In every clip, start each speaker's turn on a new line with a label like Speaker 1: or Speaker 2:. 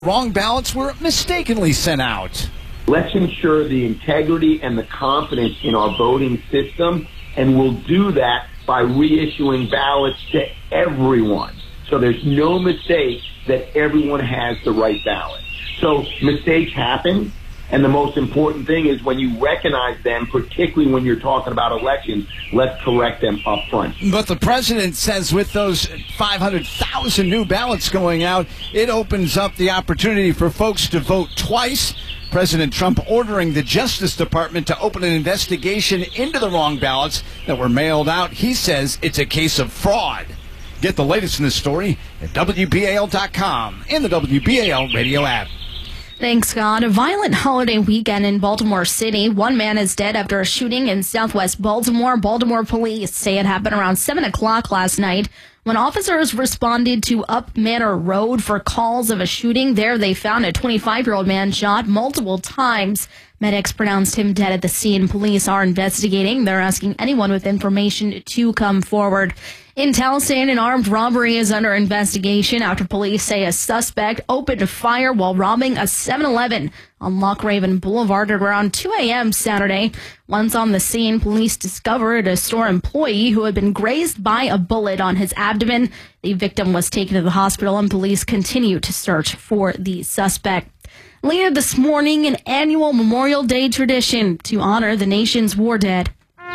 Speaker 1: Wrong ballots were mistakenly sent out.
Speaker 2: Let's ensure the integrity and the confidence in our voting system, and we'll do that by reissuing ballots to everyone. So there's no mistake that everyone has the right ballot. So mistakes happen, and the most important thing is when you recognize them, particularly when you're talking about elections, let's correct them up front.
Speaker 1: But the president says with those 500,000 new ballots going out, it opens up the opportunity for folks to vote twice. President Trump ordering the Justice Department to open an investigation into the wrong ballots that were mailed out. He says it's a case of fraud. Get the latest in this story at WBAL.com and the WBAL radio app.
Speaker 3: Thanks, Scott. A violent holiday weekend in Baltimore City. One man is dead after a shooting in southwest Baltimore. Baltimore police say it happened around 7 o'clock last night. When officers responded to Up Manor Road for calls of a shooting, there they found a 25-year-old man shot multiple times. Medics pronounced him dead at the scene. Police are investigating. They're asking anyone with information to come forward. In Towson, an armed robbery is under investigation after police say a suspect opened fire while robbing a 7-Eleven on Loch Raven Boulevard at around 2 a.m. Saturday. Once on the scene, police discovered a store employee who had been grazed by a bullet on his abdomen. The victim was taken to the hospital, and police continue to search for the suspect. Later this morning, an annual Memorial Day tradition to honor the nation's war dead.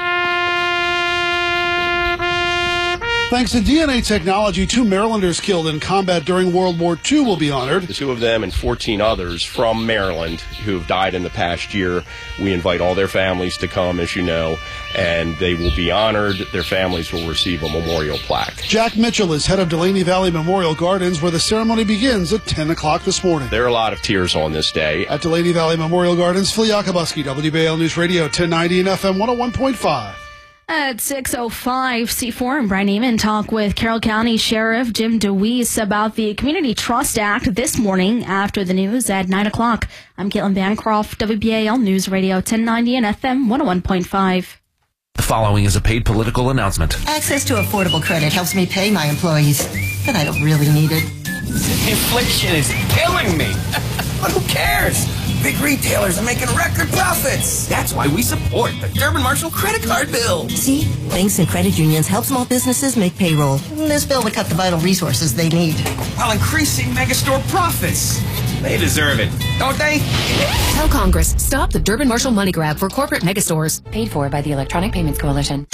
Speaker 4: Thanks to DNA technology, 2 Marylanders killed in combat during World War II will be honored.
Speaker 5: The 2 of them and 14 others from Maryland who have died in the past year. We invite all their families to come, as you know, and they will be honored. Their families will receive a memorial plaque.
Speaker 4: Jack Mitchell is head of Delaney Valley Memorial Gardens, where the ceremony begins at 10 o'clock this morning.
Speaker 5: There are a lot of tears on this day.
Speaker 4: At Delaney Valley Memorial Gardens, Phil Yakubuski, WBAL News Radio, 1090 and FM 101.5.
Speaker 3: At 6:05, C4 and Brian Eamon talk with Carroll County Sheriff Jim DeWeese about the Community Trust Act this morning after the news at 9 o'clock. I'm Caitlin Bancroft, WBAL News Radio 1090 and FM 101.5.
Speaker 6: The following is a paid political announcement.
Speaker 7: Access to affordable credit helps me pay my employees, but I don't really need it.
Speaker 8: Inflation is killing me. But who cares? Big retailers are making record profits. That's why we support the Durbin Marshall credit card bill.
Speaker 7: See? Banks and credit unions help small businesses make payroll. This bill would cut the vital resources they need,
Speaker 8: while increasing megastore profits. They deserve it, don't they?
Speaker 9: Tell Congress, stop the Durbin Marshall money grab for corporate megastores. Paid for by the Electronic Payments Coalition.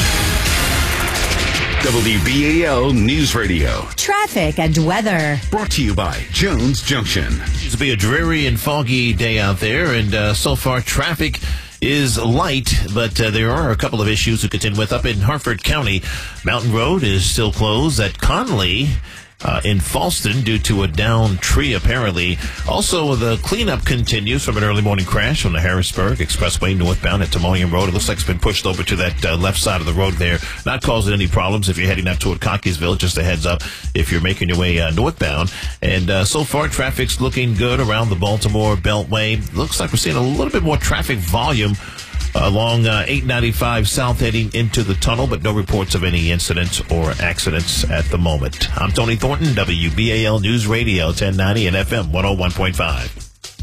Speaker 10: WBAL News Radio.
Speaker 11: Traffic and weather.
Speaker 10: Brought to you by Jones Junction.
Speaker 12: It's be a dreary and foggy day out there, and so far traffic is light, but there are a couple of issues to contend with. Up in Harford County, Mountain Road is still closed at Conley in Falston due to a downed tree, apparently. Also, the cleanup continues from an early morning crash on the Harrisburg Expressway northbound at Timoleon Road. It looks like it's been pushed over to that left side of the road there, not causing any problems if you're heading up toward Cockeysville. Just a heads up if you're making your way northbound. And so far, traffic's looking good around the Baltimore Beltway. Looks like we're seeing a little bit more traffic volume along 895 south heading into the tunnel, but no reports of any incidents or accidents at the moment. I'm Tony Thornton, WBAL News Radio 1090 and FM 101.5.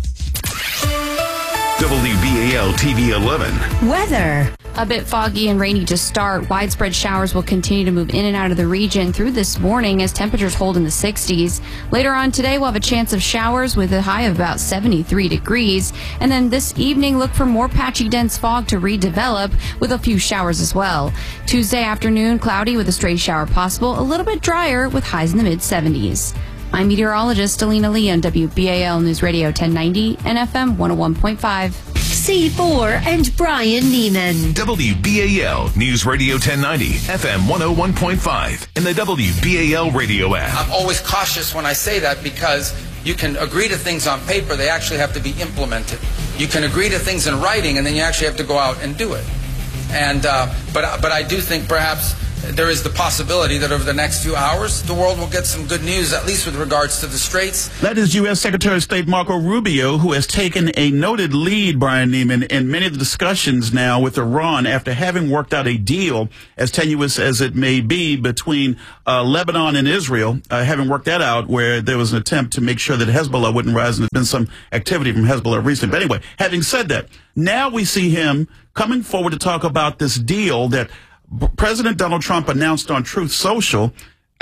Speaker 10: WBAL TV 11.
Speaker 11: Weather.
Speaker 13: A bit foggy and rainy to start. Widespread showers will continue to move in and out of the region through this morning as temperatures hold in the 60s. Later on today, we'll have a chance of showers with a high of about 73 degrees. And then this evening, look for more patchy dense fog to redevelop with a few showers as well. Tuesday afternoon, cloudy with a stray shower possible, a little bit drier with highs in the mid-70s. I'm meteorologist Alina Lee on WBAL News Radio 1090 and FM 101.5.
Speaker 11: C4 and Brian Neiman.
Speaker 10: WBAL News Radio 1090, FM 101.5, and the WBAL radio app.
Speaker 14: I'm always cautious when I say that because you can agree to things on paper, they actually have to be implemented. You can agree to things in writing, and then you actually have to go out and do it. And but I do think perhaps there is the possibility that over the next few hours, the world will get some good news, at least with regards to the Straits.
Speaker 15: That is U.S. Secretary of State Marco Rubio, who has taken a noted lead, Brian Neiman, in many of the discussions now with Iran after having worked out a deal, as tenuous as it may be, between Lebanon and Israel, having worked that out where there was an attempt to make sure that Hezbollah wouldn't rise, and there's been some activity from Hezbollah recently. But anyway, having said that, now we see him coming forward to talk about this deal that President Donald Trump announced on Truth Social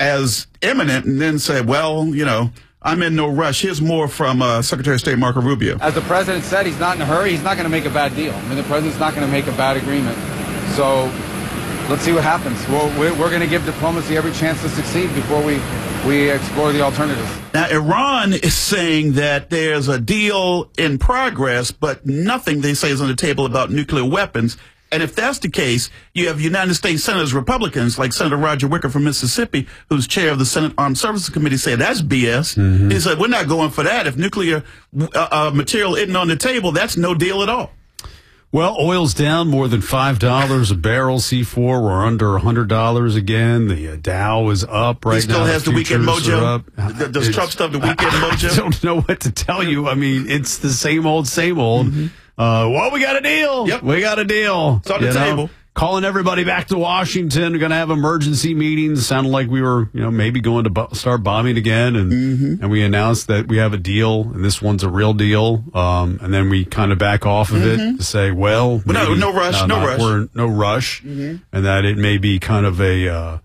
Speaker 15: as imminent, and then said, well, you know, I'm in no rush. Here's more from Secretary of State Marco Rubio.
Speaker 16: As the president said, he's not in a hurry. He's not going to make a bad deal. I mean, the president's not going to make a bad agreement. So let's see what happens. We're going to give diplomacy every chance to succeed before we explore the alternatives.
Speaker 15: Now, Iran is saying that there's a deal in progress, but nothing, they say, is on the table about nuclear weapons. And if that's the case, you have United States Senators, Republicans, like Senator Roger Wicker from Mississippi, who's chair of the Senate Armed Services Committee, say that's BS. Mm-hmm. He said, we're not going for that. If nuclear material isn't on the table, that's no deal at all.
Speaker 17: Well, oil's down more than $5 a barrel. C4, we're under $100 again. The Dow is up right now.
Speaker 15: He still has the weekend mojo? Does Trump still have the weekend mojo?
Speaker 17: I don't know what to tell you. I mean, it's the same old. Mm-hmm. Well, we got a deal.
Speaker 15: Yep.
Speaker 17: We got a deal.
Speaker 15: It's on the table.
Speaker 17: Calling everybody back to Washington. We're going to have emergency meetings. Sounded like we were, maybe going to start bombing again. And we announced that we have a deal, and this one's a real deal. And then we kind of back off of it to say, well,
Speaker 15: no rush.
Speaker 17: We're no rush, and that it may be kind of a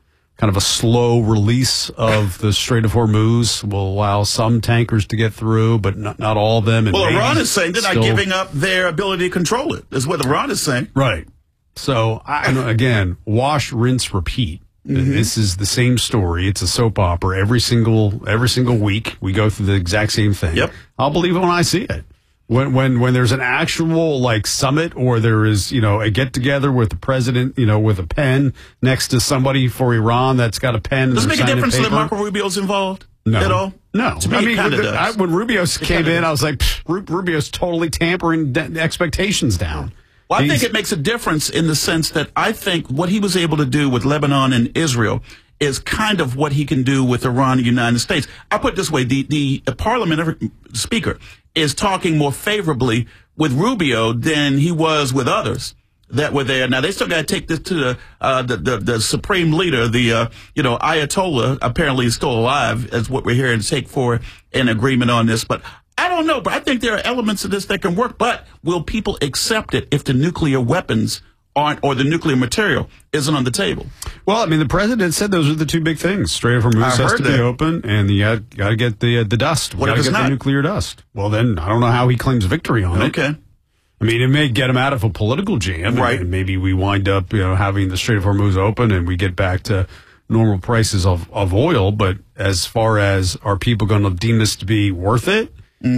Speaker 17: slow release of the Strait of Hormuz. Will allow some tankers to get through, but not all of them. And
Speaker 15: well, Iran is saying they're not giving up their ability to control it. Is what Iran is saying.
Speaker 17: Right. So, again, wash, rinse, repeat. This is the same story. It's a soap opera. Every single week, we go through the exact same thing.
Speaker 15: Yep.
Speaker 17: I'll believe it when I see it. When there's an actual summit, or there is a get together with the president, with a pen next to somebody for Iran that's got a pen.
Speaker 15: Does it make a difference that Marco Rubio's involved at all?
Speaker 17: No.
Speaker 15: To me, it kind of does.
Speaker 17: When Rubio came in, I was like, Rubio's totally tampering expectations down.
Speaker 15: Well, I think it makes a difference in the sense that I think what he was able to do with Lebanon and Israel is kind of what he can do with Iran and the United States. I put it this way, the parliamentary speaker is talking more favorably with Rubio than he was with others that were there. Now, they still got to take this to the supreme leader, the Ayatollah, apparently is still alive, as what we're hearing, take for an agreement on this. But I don't know, but I think there are elements of this that can work. But will people accept it if the nuclear weapons aren't, or the nuclear material isn't on the table?
Speaker 17: Well, I mean, the president said those are the two big things. Strait of Hormuz has to be open, and you got to get the dust.
Speaker 15: What if it's not?
Speaker 17: The nuclear dust. Well, then I don't know how he claims victory on it.
Speaker 15: Okay.
Speaker 17: I mean, it may get him out of a political jam,
Speaker 15: right?
Speaker 17: And maybe we wind up, having the Strait of Hormuz open, and we get back to normal prices of oil. But as far as are people going to deem this to be worth it?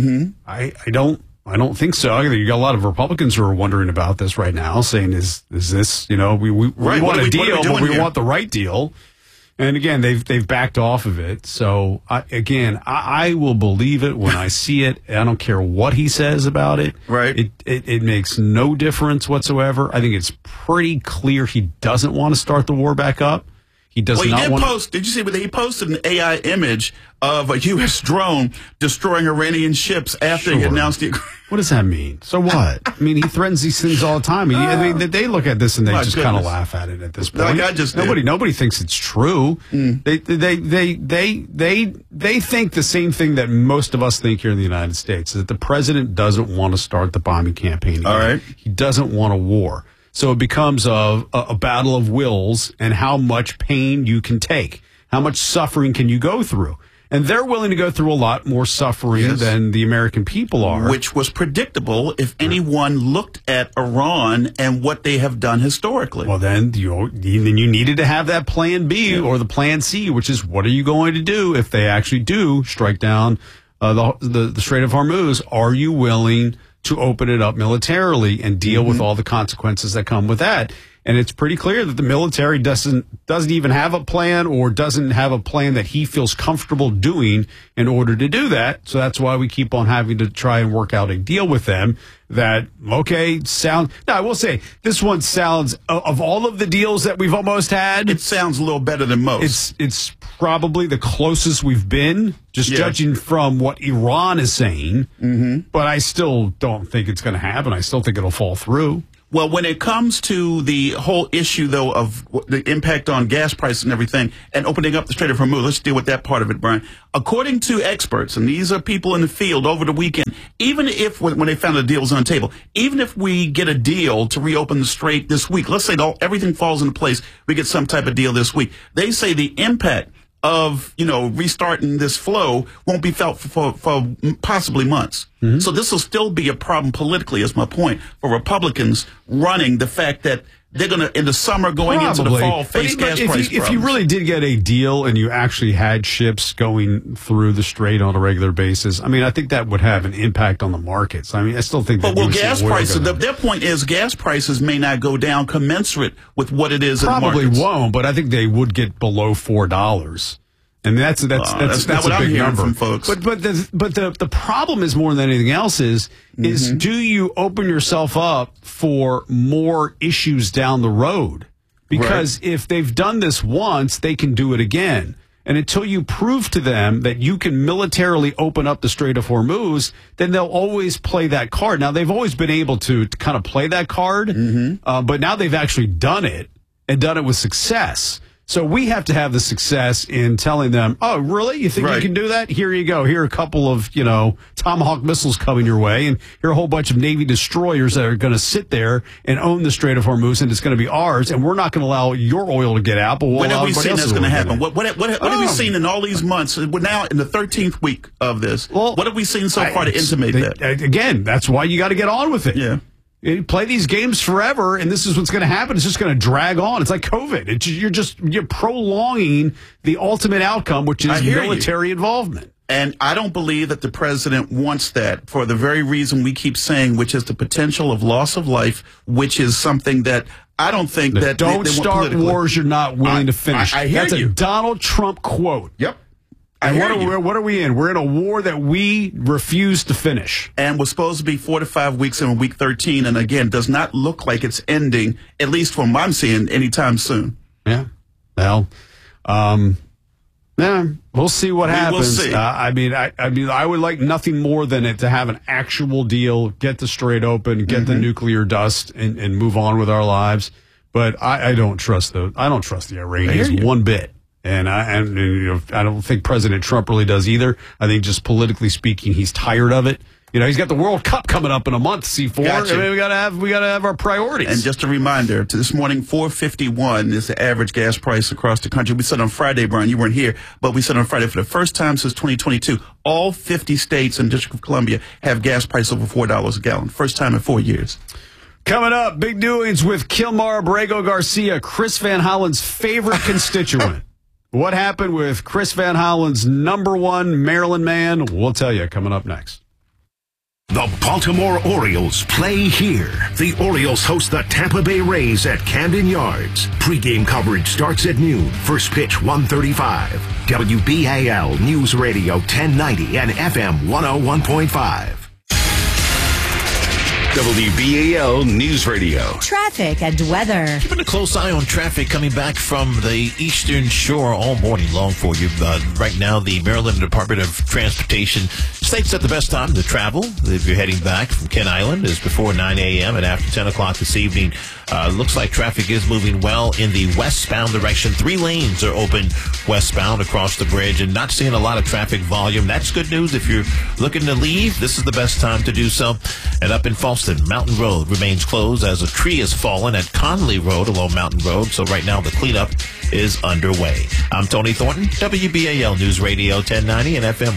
Speaker 17: I don't think so. I think you got a lot of Republicans who are wondering about this right now, saying, "Is this? We want a deal, but we want the right deal." And again, they've backed off of it. So I will believe it when I see it. I don't care what he says about it.
Speaker 15: Right.
Speaker 17: It makes no difference whatsoever. I think it's pretty clear he doesn't want to start the war back up. He does not want.
Speaker 15: Did you see? He posted an AI image of a U.S. drone destroying Iranian ships after he announced the agreement.
Speaker 17: What does that mean? So what? I mean, he threatens these things all the time. They look at this and they just kind of laugh at it at this point. Nobody thinks it's true. They think the same thing that most of us think here in the United States, that the president doesn't want to start the bombing campaign again.
Speaker 15: All right.
Speaker 17: He doesn't want a war. So it becomes a battle of wills and how much pain you can take. How much suffering can you go through? And they're willing to go through a lot more suffering than the American people are.
Speaker 15: Which was predictable if anyone looked at Iran and what they have done historically.
Speaker 17: Well, then you needed to have that plan B or the plan C, which is what are you going to do if they actually do strike down the Strait of Hormuz? Are you willing to open it up militarily and deal with all the consequences that come with that? And it's pretty clear that the military doesn't even have a plan or doesn't have a plan that he feels comfortable doing in order to do that. So that's why we keep on having to try and work out a deal with them that, okay, now I will say this one sounds, of all of the deals that we've almost had,
Speaker 15: it sounds a little better than most.
Speaker 17: It's probably the closest we've been, just judging from what Iran is saying. Mm-hmm. But I still don't think it's going to happen. I still think it'll fall through.
Speaker 15: Well, when it comes to the whole issue, though, of the impact on gas prices and everything and opening up the Strait of Hormuz, let's deal with that part of it, Brian. According to experts, and these are people in the field over the weekend, even if, when they found the deal was on the table, even if we get a deal to reopen the Strait this week, let's say everything falls into place, we get some type of deal this week, they say the impact of, restarting this flow won't be felt for possibly months. Mm-hmm. So this will still be a problem politically, is my point, for Republicans running the fact that they're going to, in the summer going into the fall, face gas price problems.
Speaker 17: If you really did get a deal and you actually had ships going through the Strait on a regular basis, I mean, I think that would have an impact on the markets. I mean, I still think that...
Speaker 15: But gas prices, their point is gas prices may not go down commensurate with what it is in the markets.
Speaker 17: Probably won't, but I think they would get below $4. And that's
Speaker 15: not what
Speaker 17: a
Speaker 15: I'm
Speaker 17: big
Speaker 15: hearing
Speaker 17: number
Speaker 15: from folks.
Speaker 17: But the problem is more than anything else is do you open yourself up for more issues down the road? Because if they've done this once, they can do it again. And until you prove to them that you can militarily open up the Strait of Hormuz, then they'll always play that card. Now, they've always been able to kind of play that card, but now they've actually done it and done it with success. So we have to have the success in telling them, oh, really? You think you can do that? Here you go. Here are a couple of, Tomahawk missiles coming your way, and here are a whole bunch of Navy destroyers that are going to sit there and own the Strait of Hormuz, and it's going to be ours, and we're not going to allow your oil to get out, but
Speaker 15: when have we seen that's going to happen? What have we seen in all these months? We're now in the 13th week of this. Well, what have we seen so far to intimate that?
Speaker 17: Again, that's why you got to get on with it.
Speaker 15: Yeah.
Speaker 17: You play these games forever, and this is what's going to happen. It's just going to drag on. It's like COVID. You're prolonging the ultimate outcome, which is military involvement.
Speaker 15: And I don't believe that the president wants that for the very reason we keep saying, which is the potential of loss of life, which is something that I don't think that
Speaker 17: don't
Speaker 15: they
Speaker 17: start wars you're not willing to finish.
Speaker 15: I hear
Speaker 17: That's
Speaker 15: you.
Speaker 17: a Donald Trump quote.
Speaker 15: Yep.
Speaker 17: And what are we in? We're in a war that we refuse to finish.
Speaker 15: And we're supposed to be 4 to 5 weeks in week 13. And again, does not look like it's ending, at least from what I'm seeing, anytime soon.
Speaker 17: Yeah. Well, we'll see what happens.
Speaker 15: We'll see.
Speaker 17: I mean, I would like nothing more than it to have an actual deal, get the Strait open, get the nuclear dust, and move on with our lives. But I don't trust the Iranians one bit. And I don't think President Trump really does either. I think just politically speaking, he's tired of it. He's got the World Cup coming up in a month, C4.
Speaker 15: Gotcha.
Speaker 17: I mean, we gotta have our priorities.
Speaker 15: And just a reminder, to this morning, $4.51 is the average gas price across the country. We said on Friday, Brian, you weren't here, but we said on Friday, for the first time since 2022, all 50 states and District of Columbia have gas price over $4 a gallon. First time in 4 years.
Speaker 17: Coming up, big doings with Kilmar Borrego Garcia, Chris Van Hollen's favorite constituent. What happened with Chris Van Hollen's #1 Maryland man? We'll tell you coming up next.
Speaker 18: The Baltimore Orioles play here. The Orioles host the Tampa Bay Rays at Camden Yards. Pre-game coverage starts at noon. First pitch 1:35. WBAL News Radio 1090 and FM 101.5. WBAL News Radio.
Speaker 11: Traffic and weather.
Speaker 12: Keeping a close eye on traffic coming back from the Eastern Shore all morning long for you. Right now, the Maryland Department of Transportation states that the best time to travel, if you're heading back from Kent Island, is before 9 a.m. and after 10 o'clock this evening. Looks like traffic is moving well in the westbound direction. 3 lanes are open westbound across the bridge and not seeing a lot of traffic volume. That's good news. If you're looking to leave, this is the best time to do so. And up in Falston, Mountain Road remains closed as a tree has fallen at Conley Road along Mountain Road. So right now the cleanup is underway. I'm Tony Thornton, WBAL News Radio 1090 and FM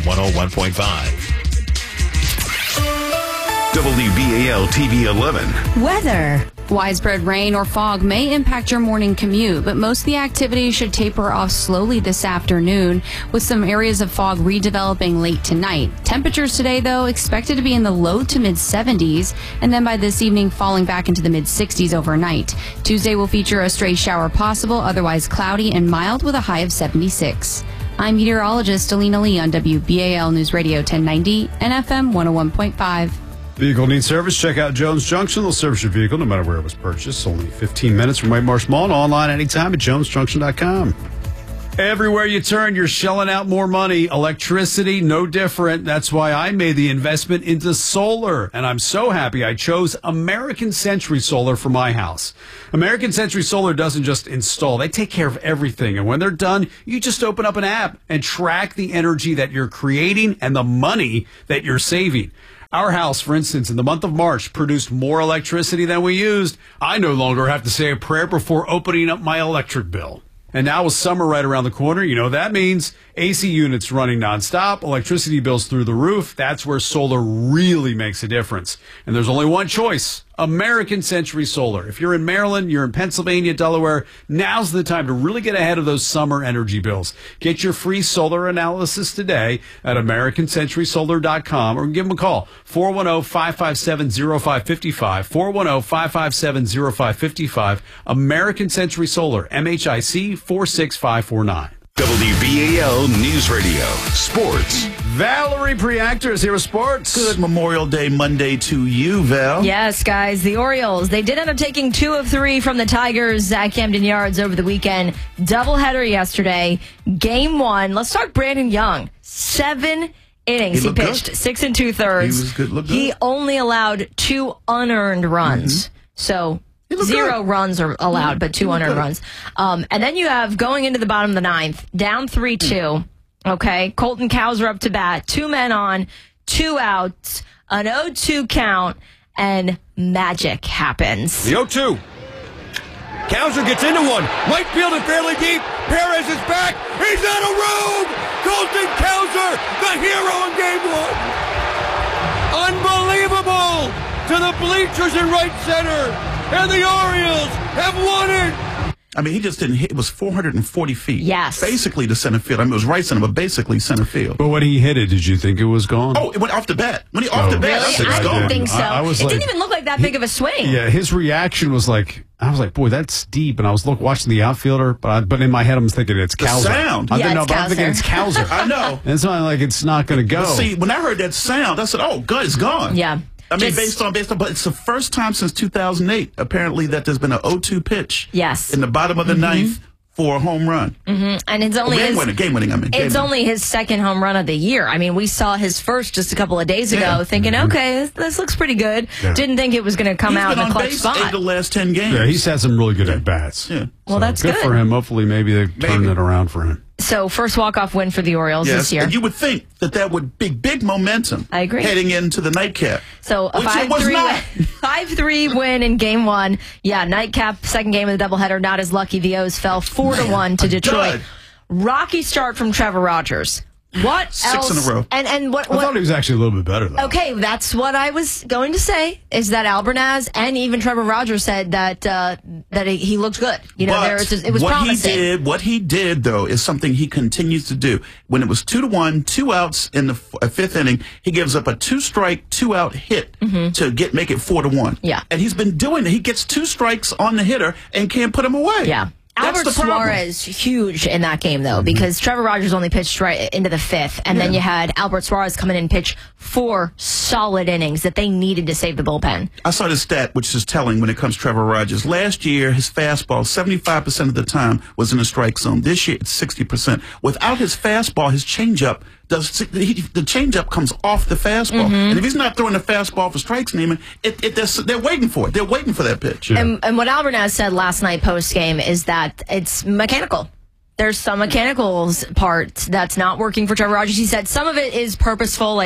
Speaker 12: 101.5.
Speaker 18: WBAL TV 11.
Speaker 11: Weather.
Speaker 13: Widespread rain or fog may impact your morning commute, but most of the activity should taper off slowly this afternoon, with some areas of fog redeveloping late tonight. Temperatures today, though, expected to be in the low to mid 70s, and then by this evening falling back into the mid 60s overnight. Tuesday will feature a stray shower possible, otherwise cloudy and mild with a high of 76. I'm meteorologist Alina Lee on WBAL News Radio 1090 and FM 101.5.
Speaker 17: Vehicle needs service? Check out Jones Junction. They'll service your vehicle no matter where it was purchased. Only 15 minutes from White Marsh Mall and online anytime at jonesjunction.com. Everywhere you turn, you're shelling out more money. Electricity, no different. That's why I made the investment into solar. And I'm so happy I chose American Century Solar for my house. American Century Solar doesn't just install. They take care of everything. And when they're done, you just open up an app and track the energy that you're creating and the money that you're saving. Our house, for instance, in the month of March, produced more electricity than we used. I no longer have to say a prayer before opening up my electric bill. And now with summer right around the corner, you know what that means. AC units running nonstop, electricity bills through the roof. That's where solar really makes a difference. And there's only one choice, American Century Solar. If you're in Maryland, you're in Pennsylvania, Delaware, now's the time to really get ahead of those summer energy bills. Get your free solar analysis today at AmericanCenturySolar.com or give them a call, 410-557-0555, 410-557-0555, American Century Solar, MHIC 46549.
Speaker 10: WBAL News Radio Sports.
Speaker 17: Valerie Preactor is here with sports.
Speaker 15: Good Memorial Day Monday to you, Val.
Speaker 19: Yes, guys. The Orioles, they did end up taking 2 of 3 from the Tigers at Camden Yards over the weekend. Doubleheader yesterday. Game 1. Let's talk Brandon Young. 7 innings. He pitched good. 6 2/3. He
Speaker 15: was good. Looked good.
Speaker 19: He only allowed 2 unearned runs. Mm-hmm. So 0 runs are allowed, but 2 unearned runs. And then you have going into the bottom of the 9th, down 3-2. Okay, Colton Cowser up to bat, 2 men on, 2 outs, an 0-2 count, and magic happens.
Speaker 20: The 0-2. Cowser gets into one. Right field and fairly deep. Perez is back. He's on a road. Colton Cowser, the hero in game 1. Unbelievable. To the bleachers in right center. And the Orioles have won it.
Speaker 15: I mean, he just didn't hit. It was 440 feet.
Speaker 19: Yes.
Speaker 15: Basically to center field. I mean, it was right center, but basically center field.
Speaker 17: But when he hit it, did you think it was gone?
Speaker 15: Oh, it went off the bat. When he off the bat,
Speaker 19: really? I didn't think so. It didn't even look like that big of a swing.
Speaker 17: Yeah, his reaction was like, I was like, boy, that's deep. And I was watching the outfielder, but in my head, I'm thinking it's Cowser.
Speaker 15: The sound.
Speaker 17: I'm thinking it's Cowser.
Speaker 15: I know.
Speaker 17: And it's not like it's not going to go.
Speaker 15: But see, when I heard that sound, I said, oh, good, it's gone.
Speaker 19: Yeah.
Speaker 15: I mean, based on, but it's the first time since 2008, apparently, that there's been an 0-2 pitch.
Speaker 19: Yes.
Speaker 15: In the bottom of the 9th for a home run.
Speaker 19: Mm-hmm. And it's only
Speaker 15: game winning.
Speaker 19: It's only his second home run of the year. I mean, we saw his first just a couple of days ago, thinking, okay, this looks pretty good. Yeah. Didn't think it was going to come out in a clutch spot.
Speaker 15: 8 of the last 10 games.
Speaker 17: Yeah, he's had some really good at bats.
Speaker 15: Yeah.
Speaker 19: Well, that's good
Speaker 17: for him. Hopefully, maybe they turn it around for him.
Speaker 19: So, first walk-off win for the Orioles this year.
Speaker 15: And you would think that would be big momentum.
Speaker 19: I agree.
Speaker 15: Heading into the nightcap.
Speaker 19: So, a 5-3 win in game 1. Yeah, nightcap, second game of the doubleheader. Not as lucky. The O's fell 4-1 to Detroit. Rocky start from Trevor Rogers. What
Speaker 15: 6
Speaker 19: else?
Speaker 15: in a row.
Speaker 19: And what?
Speaker 17: I thought he was actually a little bit better, though.
Speaker 19: Okay, that's what I was going to say, is that Albernaz and even Trevor Rogers said that he looked good. You know, it was promising.
Speaker 15: What he did, though, is something he continues to do. When it was 2-1, 2 outs in the 5th inning, he gives up a 2-strike, 2-out hit to make it 4-1.
Speaker 19: Yeah.
Speaker 15: And he's been doing it. He gets 2 strikes on the hitter and can't put him away.
Speaker 19: Yeah. Albert Suarez, huge in that game, though, because Trevor Rogers only pitched right into the 5th, and then you had Albert Suarez come in and pitch 4 solid innings that they needed to save the bullpen.
Speaker 15: I saw this stat, which is telling when it comes to Trevor Rogers. Last year, his fastball, 75% of the time, was in the strike zone. This year, it's 60%. Without his fastball, his changeup, the changeup comes off the fastball. And if he's not throwing the fastball for strikes, Neiman, they're waiting for it. They're waiting for that pitch.
Speaker 19: Yeah. And what Albernaz said last night post-game is that it's mechanical. There's some mechanicals part that's not working for Trevor Rogers. He said some of it is purposeful, like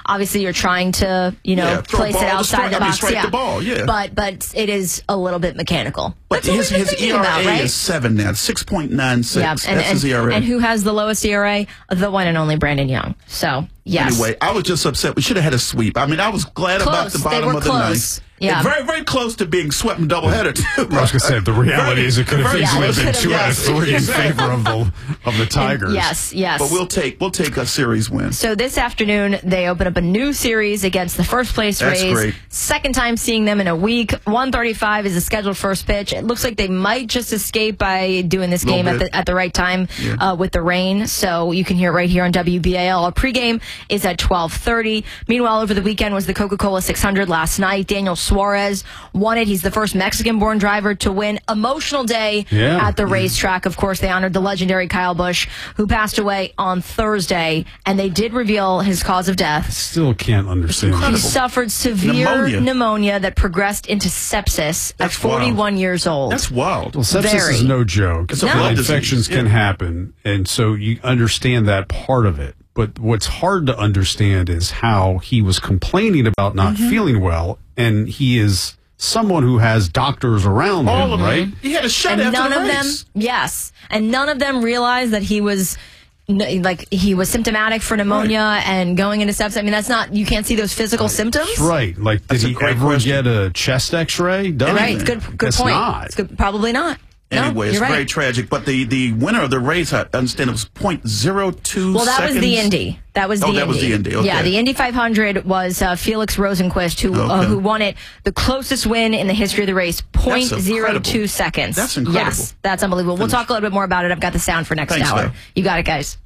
Speaker 19: Obviously, you're trying to, place it outside the box.
Speaker 15: Strike the ball, yeah.
Speaker 19: But it is a little bit mechanical.
Speaker 15: But his ERA is 7 now, 6.96.
Speaker 19: Yeah,
Speaker 15: That's his ERA.
Speaker 19: And who has the lowest ERA? The one and only Brandon Young. So, yes.
Speaker 15: Anyway, I was just upset. We should have had a sweep. I mean, I was glad about the bottom of the ninth.
Speaker 19: Yeah.
Speaker 15: Very, very close to being swept in doubleheader, too.
Speaker 17: I was going to say, the reality is it could have easily been 2 out of 3 in favor of the Tigers.
Speaker 19: Yes.
Speaker 15: But we'll take a series win.
Speaker 19: So this afternoon, they open up a new series against the first place Rays.
Speaker 15: That's great.
Speaker 19: Second time seeing them in a week. 1:35 is the scheduled first pitch. It looks like they might just escape by doing this game at the right time with the rain. So you can hear it right here on WBAL. Our pregame is at 12:30. Meanwhile, over the weekend was the Coca-Cola 600 last night. Daniel Suarez won it. He's the first Mexican-born driver to win. Emotional day at the racetrack. Of course, they honored the legendary Kyle Busch, who passed away on Thursday, and they did reveal his cause of death.
Speaker 17: Still can't understand.
Speaker 19: He suffered severe pneumonia that progressed into sepsis at 41 years old.
Speaker 15: That's wild.
Speaker 17: Well, sepsis is no joke. Infections can happen, and so you understand that part of it. But what's hard to understand is how he was complaining about not feeling well, and he is someone who has doctors around him, right?
Speaker 15: He had a shot after
Speaker 19: none
Speaker 15: the
Speaker 19: of
Speaker 15: race.
Speaker 19: them, and none of them realized that he was symptomatic for pneumonia and going into sepsis. I mean, that's not, you can't see those physical symptoms.
Speaker 17: Right. Like, did he ever get a chest x-ray done?
Speaker 19: Right. Good point.
Speaker 17: Not.
Speaker 19: Probably not.
Speaker 15: Anyway, it's very tragic. But the winner of the race, I understand, it was 0.02
Speaker 19: Well, that
Speaker 15: seconds.
Speaker 19: was the Indy. That was the Indy.
Speaker 15: That was the Indy. Okay.
Speaker 19: Yeah, the Indy 500 was Felix Rosenquist, who won it. The closest win in the history of the race, 0.02 seconds.
Speaker 15: That's incredible.
Speaker 19: Yes, that's unbelievable. We'll talk a little bit more about it. I've got the sound for next hour.
Speaker 15: Though.
Speaker 19: You got it, guys.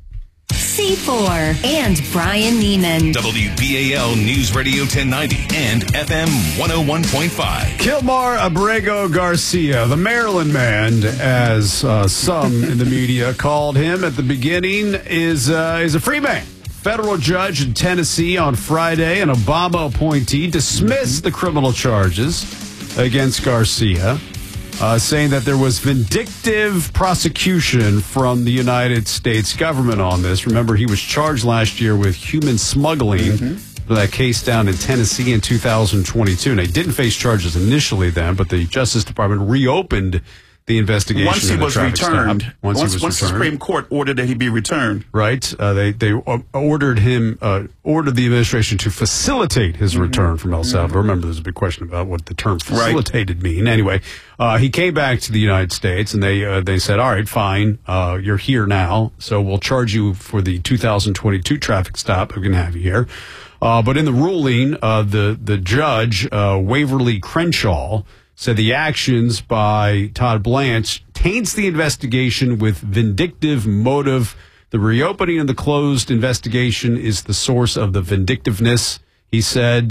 Speaker 11: C4 and Brian Neiman.
Speaker 10: WBAL News Radio 1090 and FM 101.5.
Speaker 17: Kilmar Abrego Garcia, the Maryland man, as some in the media called him at the beginning, is a free man. Federal judge in Tennessee on Friday, an Obama appointee, dismissed the criminal charges against Garcia, saying that there was vindictive prosecution from the United States government on this. Remember, he was charged last year with human smuggling for that case down in Tennessee in 2022. And he didn't face charges initially then, but the Justice Department reopened the investigation.
Speaker 15: Once he was returned. Once the Supreme Court ordered that he be returned.
Speaker 17: Right. They ordered the administration to facilitate his return from El Salvador. Remember, there's a big question about what the term facilitated mean. Anyway, he came back to the United States, and they said, all right, fine, you're here now, so we'll charge you for the 2022 traffic stop. We can have you here. But in the ruling, the judge, Waverly Crenshaw, said the actions by Todd Blanche taints the investigation with vindictive motive. The reopening of the closed investigation is the source of the vindictiveness, he said.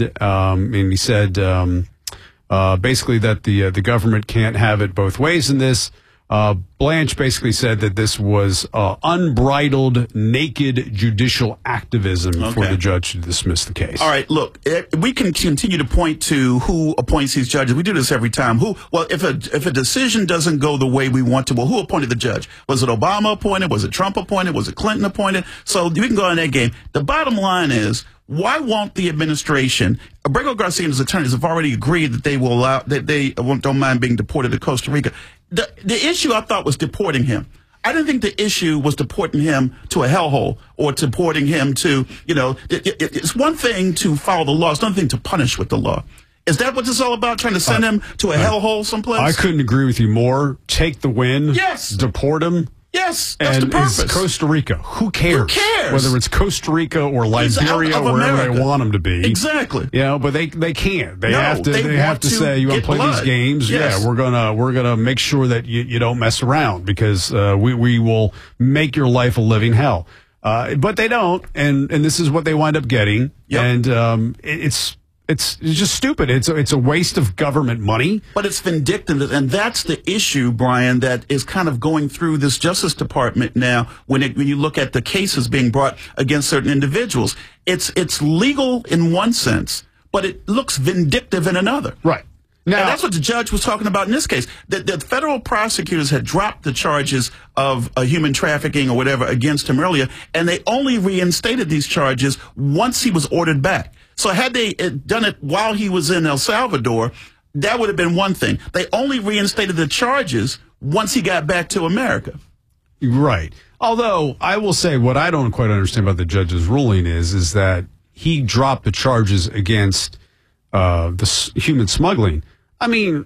Speaker 17: Basically that the government can't have it both ways in this. Blanche basically said that this was unbridled, naked judicial activism for the judge to dismiss the case.
Speaker 15: All right, look, we can continue to point to who appoints these judges. We do this every time. If a decision doesn't go the way we want to, well, who appointed the judge? Was it Obama appointed? Was it Trump appointed? Was it Clinton appointed? So we can go on that game. The bottom line is, why won't the administration? Abrego Garcia and his attorneys have already agreed that they will allow that they don't mind being deported to Costa Rica. The issue I thought was deporting him. I didn't think the issue was deporting him to a hellhole or deporting him to, it's one thing to follow the law. It's another thing to punish with the law. Is that what this is all about? Trying to send him to a hellhole someplace?
Speaker 17: I couldn't agree with you more. Take the win.
Speaker 15: Yes.
Speaker 17: Deport him.
Speaker 15: Yes, that's the purpose.
Speaker 17: It's Costa Rica. Who cares?
Speaker 15: Who cares?
Speaker 17: Whether it's Costa Rica or Liberia, wherever they want them to be.
Speaker 15: Exactly.
Speaker 17: But they can't. They have to say, you want to play these games?
Speaker 15: Yes.
Speaker 17: Yeah, we're gonna make sure that you don't mess around, because we will make your life a living hell. But they don't, and this is what they wind up getting. Yep. And it's just stupid. It's a waste of government money.
Speaker 15: But it's vindictive, and that's the issue, Brian, that is kind of going through this Justice Department now. When you look at the cases being brought against certain individuals, it's legal in one sense, but it looks vindictive in another.
Speaker 17: Right.
Speaker 15: Now, and that's what the judge was talking about in this case. The federal prosecutors had dropped the charges of human trafficking or whatever against him earlier, and they only reinstated these charges once he was ordered back. So had they done it while he was in El Salvador, that would have been one thing. They only reinstated the charges once he got back to America.
Speaker 17: Right. Although I will say what I don't quite understand about the judge's ruling is that he dropped the charges against the human smuggling. I mean,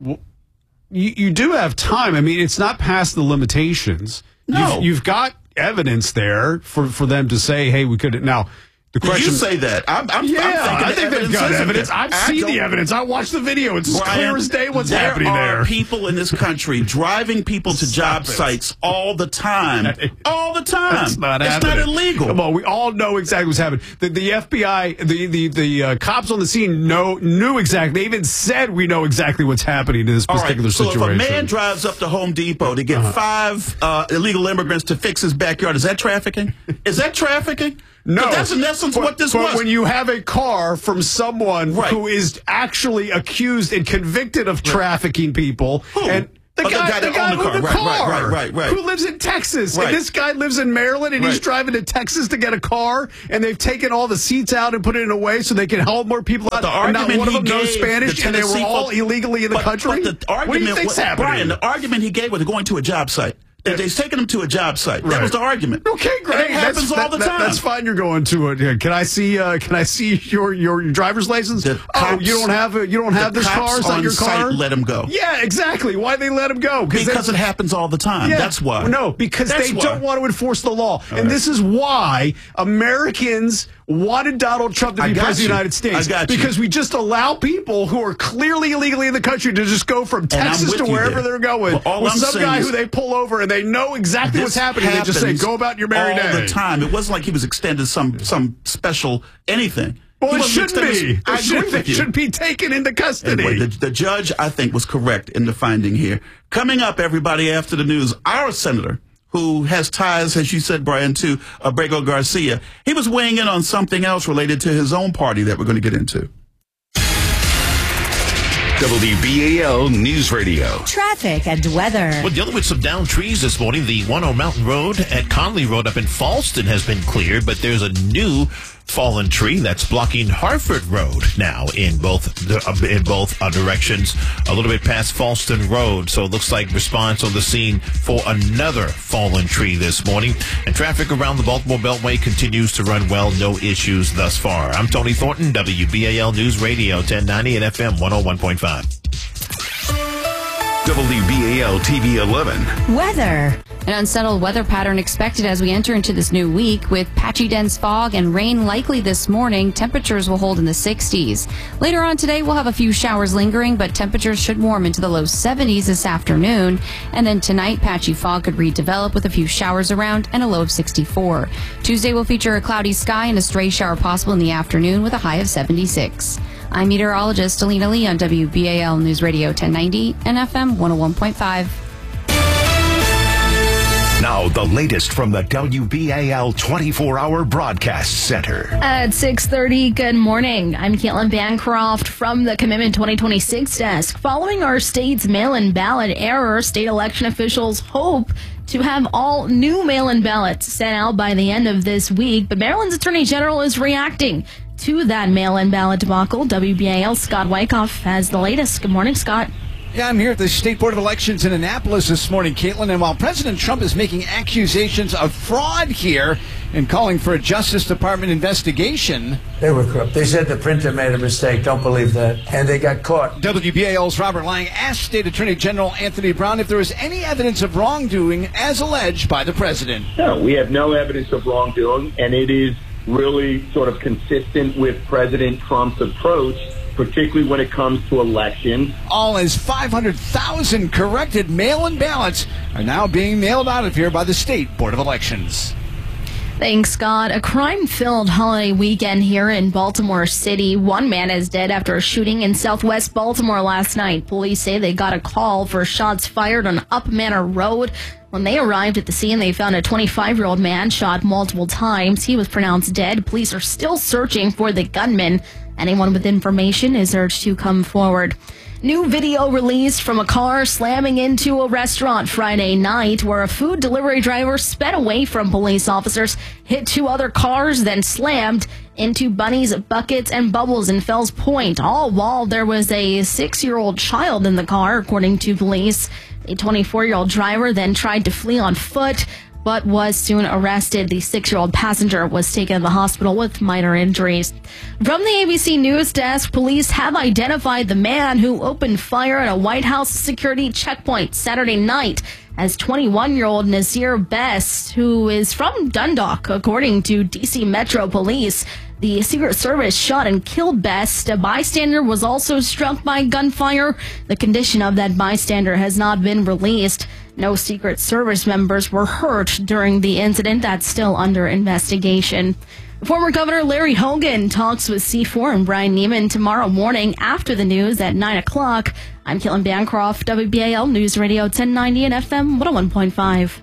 Speaker 17: you do have time. I mean, it's not past the limitations.
Speaker 15: No.
Speaker 17: You've got evidence there for them to say, hey, we could. Now, the question.
Speaker 15: You say that. I'm thinking
Speaker 17: I think they've got evidence. I've seen the evidence. I watched the video. It's as clear as day what's happening there.
Speaker 15: There are people in this country driving people to job sites all the time. All the time.
Speaker 17: That's not happening.
Speaker 15: It's not illegal.
Speaker 17: Come on, we all know exactly what's happening. The FBI, the cops on the scene knew exactly. They even said we know exactly what's happening in this particular situation.
Speaker 15: So if a man drives up to Home Depot to get 5 illegal immigrants to fix his backyard, is that trafficking? Is that trafficking?
Speaker 17: No,
Speaker 15: but that's in essence what this was.
Speaker 17: But when you have a car from someone who is actually accused and convicted of trafficking people, and the guy with the car, who lives in Texas, and this guy lives in Maryland, and he's driving to Texas to get a car, and they've taken all the seats out and put it in a way so they can help more people out. And not one of them knows Spanish, and they were all illegally in the country.
Speaker 15: But the argument,
Speaker 17: what do you think's happening?
Speaker 15: Brian, the argument he gave was going to a job site. They've taken them to a job site. That was the argument.
Speaker 17: Okay, great.
Speaker 15: And it happens all the time.
Speaker 17: That's fine. You're going to it. Can I see your driver's license? You don't have this car. It's not your car.
Speaker 15: Let him go.
Speaker 17: Yeah, exactly. Why they let him go?
Speaker 15: Because it happens all the time.
Speaker 17: Yeah,
Speaker 15: that's why.
Speaker 17: No, because they don't want to enforce the law, and this is why Americans wanted Donald Trump to be president of the United States. Because we just allow people who are clearly illegally in the country to just go from Texas to wherever they're going. With some guy who they pull over and they know exactly what's happening. They just say, "Go about your merry day."
Speaker 15: All the time. It wasn't like he was extended some special anything.
Speaker 17: Well, it shouldn't be.
Speaker 15: It
Speaker 17: should be taken into custody.
Speaker 15: Anyway, the judge, I think, was correct in the finding here. Coming up, everybody, after the news, our senator, who has ties, as you said, Brian, to Abrego Garcia, he was weighing in on something else related to his own party that we're going to get into.
Speaker 18: WBAL News Radio.
Speaker 11: Traffic and weather.
Speaker 12: We're dealing with some downed trees this morning. The 10 Mountain Road at Conley Road up in Falston has been cleared, but there's a new fallen tree that's blocking Harford Road now in both directions, a little bit past Falston Road. So it looks like response on the scene for another fallen tree this morning. And traffic around the Baltimore Beltway continues to run well. No issues thus far. I'm Tony Thornton, WBAL News Radio 1090 and FM 101.5.
Speaker 18: WBAL TV 11.
Speaker 11: Weather.
Speaker 13: An unsettled weather pattern expected as we enter into this new week with patchy dense fog and rain likely this morning. Temperatures will hold in the 60s. Later on today, we'll have a few showers lingering, but temperatures should warm into the low 70s this afternoon. And then tonight, patchy fog could redevelop with a few showers around and a low of 64. Tuesday will feature a cloudy sky and a stray shower possible in the afternoon with a high of 76. I'm meteorologist Alina Lee on WBAL News Radio 1090 and FM 101.5.
Speaker 18: Now, the latest from the WBAL 24-hour broadcast center.
Speaker 3: At 6:30, good morning. I'm Caitlin Bancroft from the Commitment 2026 desk. Following our state's mail-in ballot error, state election officials hope to have all new mail-in ballots sent out by the end of this week. But Maryland's Attorney General is reacting to that mail-in ballot debacle. WBAL's Scott Wyckoff has the latest. Good morning, Scott.
Speaker 1: Yeah, I'm here at the State Board of Elections in Annapolis this morning, Caitlin, and while President Trump is making accusations of fraud here and calling for a Justice Department investigation.
Speaker 21: They were corrupt. They said the printer made a mistake. Don't believe that. And they got caught.
Speaker 1: WBAL's Robert Lang asked State Attorney General Anthony Brown if there was any evidence of wrongdoing as alleged by the president.
Speaker 2: No, we have no evidence of wrongdoing, and it is really sort of consistent with President Trump's approach, particularly when it comes to elections.
Speaker 1: All as 500,000 corrected mail-in ballots are now being mailed out of here by the State Board of Elections.
Speaker 3: Thanks, Scott. A crime-filled holiday weekend here in Baltimore City. One man is dead after a shooting in southwest Baltimore last night. Police say they got a call for shots fired on Up Manor Road. When they arrived at the scene, they found a 25-year-old man shot multiple times. He was pronounced dead. Police are still searching for the gunman. Anyone with information is urged to come forward. New video released from a car slamming into a restaurant Friday night where a food delivery driver sped away from police officers, hit 2 other cars, then slammed into bunnies, buckets, and bubbles in Fells Point, all while there was a 6-year-old child in the car, according to police. A 24-year-old driver then tried to flee on foot, but was soon arrested. The 6-year-old passenger was taken to the hospital with minor injuries. From the ABC News Desk, police have identified the man who opened fire at a White House security checkpoint Saturday night as 21-year-old Nazir Best, who is from Dundalk, according to D.C. Metro Police. The Secret Service shot and killed Best. A bystander was also struck by gunfire. The condition of that bystander has not been released. No Secret Service members were hurt during the incident. That's still under investigation. Former Governor Larry Hogan talks with C4 and Brian Neiman tomorrow morning after the news at 9 o'clock. I'm Caitlin Bancroft, WBAL News Radio 1090 and FM 101.5.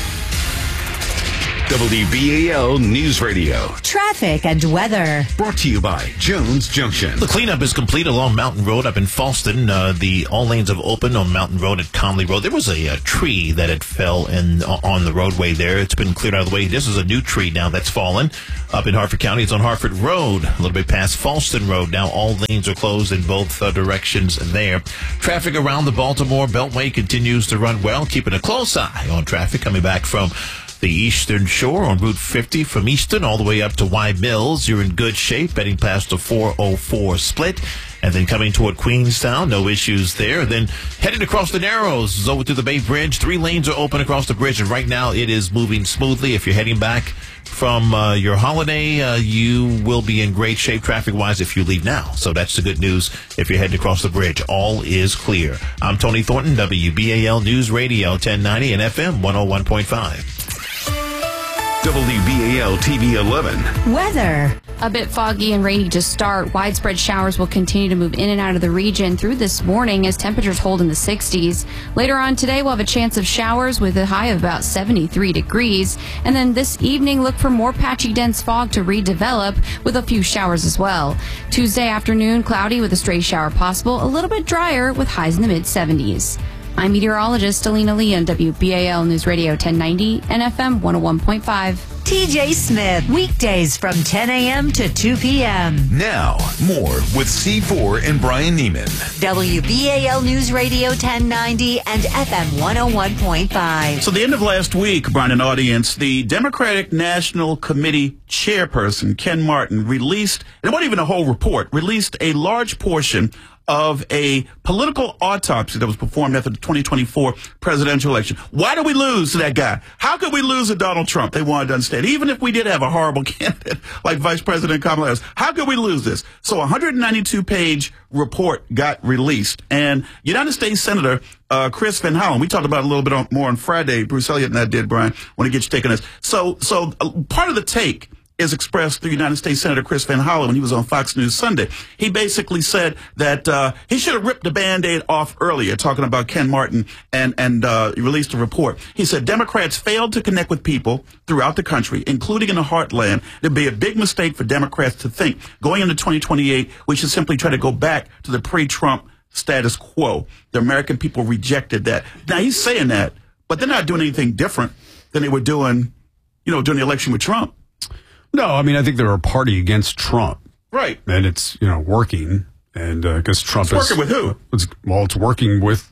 Speaker 10: WBAL News Radio.
Speaker 11: Traffic and weather.
Speaker 10: Brought to you by Jones Junction.
Speaker 12: The cleanup is complete along Mountain Road up in Falston. All lanes have opened on Mountain Road at Conley Road. There was a tree that had fell on the roadway there. It's been cleared out of the way. This is a new tree now that's fallen. Up in Harford County, it's on Harford Road, a little bit past Falston Road. Now all lanes are closed in both directions there. Traffic around the Baltimore Beltway continues to run well, keeping a close eye on traffic coming back from the Eastern Shore on Route 50 from Easton all the way up to Y Mills. You're in good shape, heading past the 404 split. And then coming toward Queenstown, no issues there. Then heading across the Narrows, over to the Bay Bridge. 3 lanes are open across the bridge, and right now it is moving smoothly. If you're heading back from your holiday, you will be in great shape traffic-wise if you leave now. So that's the good news. If you're heading across the bridge, all is clear. I'm Tony Thornton, WBAL News Radio 1090 and FM 101.5.
Speaker 10: WBAL TV 11.
Speaker 11: Weather.
Speaker 13: A bit foggy and rainy to start. Widespread showers will continue to move in and out of the region through this morning as temperatures hold in the 60s. Later on today, we'll have a chance of showers with a high of about 73 degrees. And then this evening, look for more patchy dense fog to redevelop with a few showers as well. Tuesday afternoon, cloudy with a stray shower possible, a little bit drier with highs in the mid-70s. I'm meteorologist Alina Lee on WBAL News Radio 1090 and FM 101.5.
Speaker 11: TJ Smith, weekdays from 10 a.m. to 2 p.m.
Speaker 10: Now, more with C4 and Brian Neiman.
Speaker 11: WBAL News Radio 1090 and FM 101.5.
Speaker 15: So the end of last week, Brian and audience, the Democratic National Committee chairperson, Ken Martin, released, and it wasn't even a whole report, released a large portion of a political autopsy that was performed after the 2024 presidential election. Why did we lose to that guy? How could we lose to Donald Trump? They wanted to understand. Even if we did have a horrible candidate like Vice President Kamala Harris, how could we lose this? So a 192-page report got released. And United States Senator Chris Van Hollen, we talked about it a little bit more on Friday. Bruce Elliott and I did, Brian, want to get your take on this. So part of the take is expressed through United States Senator Chris Van Hollen when he was on Fox News Sunday. He basically said that he should have ripped the Band-Aid off earlier, talking about Ken Martin, and he released a report. He said Democrats failed to connect with people throughout the country, including in the heartland. It'd be a big mistake for Democrats to think going into 2028 we should simply try to go back to the pre-Trump status quo. The American people rejected that. Now he's saying that, but they're not doing anything different than they were doing, during the election with Trump.
Speaker 17: No, I mean, I think they're a party against Trump.
Speaker 15: Right.
Speaker 17: And it's, working. And because Trump
Speaker 15: it's working with who?
Speaker 17: It's working with,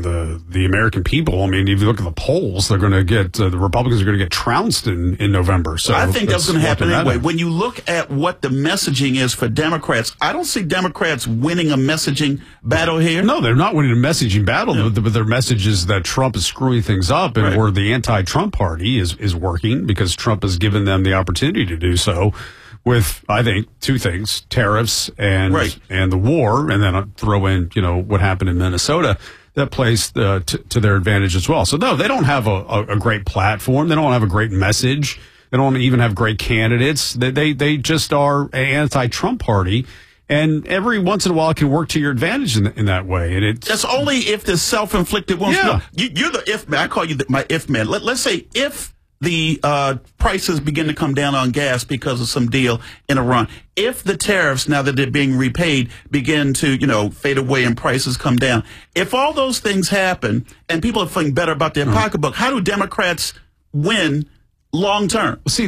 Speaker 17: the American people. I mean, if you look at the polls, they're going to get, the Republicans are going to get trounced in November. So
Speaker 15: I think that's going to happen anyway. When you look at what the messaging is for Democrats, I don't see Democrats winning a messaging battle here.
Speaker 17: No, they're not winning a messaging battle, but their message is that Trump is screwing things up and where the anti-Trump party is working because Trump has given them the opportunity to do so. With, I think, 2 things, tariffs and the war, and then I'll throw in, what happened in Minnesota, that plays to their advantage as well. So, no, they don't have a great platform. They don't have a great message. They don't even have great candidates. They just are an anti-Trump party. And every once in a while it can work to your advantage in that way. And
Speaker 15: that's only if the self-inflicted ones.
Speaker 17: Yeah.
Speaker 15: You're the if man. I call you my if man. Let's say if the prices begin to come down on gas because of some deal in Iran. If the tariffs, now that they're being repaid, begin to, fade away and prices come down. If all those things happen and people are feeling better about their pocketbook, how do Democrats win long term?
Speaker 17: See,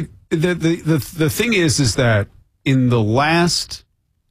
Speaker 17: the thing is that in the last,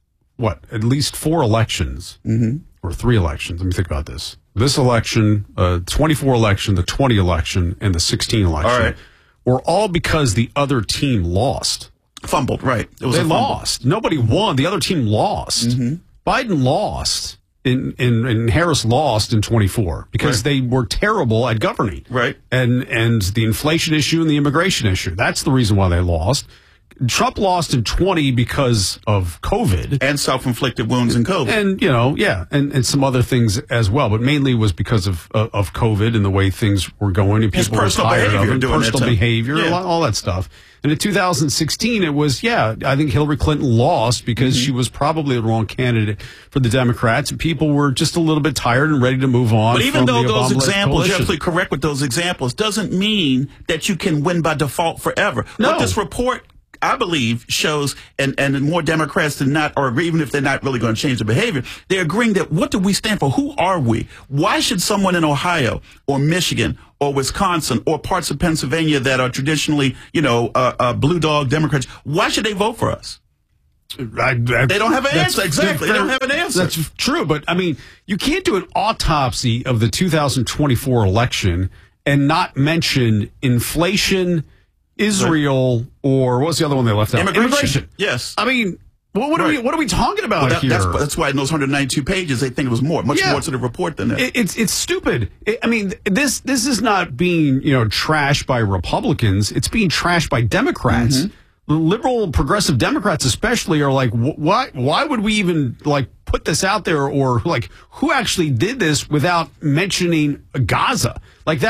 Speaker 17: at least 4 elections, or 3 elections, let me think about this. This election, 24 election, the 20 election, and the 16 election were all because the other team lost.
Speaker 15: Fumbled, right.
Speaker 17: They lost. Nobody won. The other team lost. Biden lost, and Harris lost in 24 because they were terrible at governing.
Speaker 15: Right.
Speaker 17: And the inflation issue and the immigration issue. That's the reason why they lost. Trump lost in 20 because of COVID.
Speaker 15: And self-inflicted wounds in COVID.
Speaker 17: And, and some other things as well. But mainly was because of COVID and the way things were going. And people were tired of it. Personal behavior, all that stuff. And in 2016, it was, I think Hillary Clinton lost because she was probably the wrong candidate for the Democrats. And people were just a little bit tired and ready to move on.
Speaker 15: But even though those examples, you're absolutely correct with those examples, doesn't mean that you can win by default forever.
Speaker 17: No.
Speaker 15: What this report, I believe, shows, and more Democrats than not, or even if they're not really going to change their behavior, they're agreeing that what do we stand for? Who are we? Why should someone in Ohio or Michigan or Wisconsin or parts of Pennsylvania that are traditionally, blue dog Democrats, why should they vote for us? They don't have an answer. Exactly. They don't have an answer.
Speaker 17: That's true. But, I mean, you can't do an autopsy of the 2024 election and not mention inflation, Israel, or what's the other one they left out?
Speaker 15: Immigration. Yes.
Speaker 17: I mean, what are we talking about here?
Speaker 15: That's why in those 192 pages they think it was much more to the report than that.
Speaker 17: It's stupid. This is not being trashed by Republicans. It's being trashed by Democrats. Liberal, progressive Democrats especially are like, why would we even put this out there, or who actually did this without mentioning Gaza?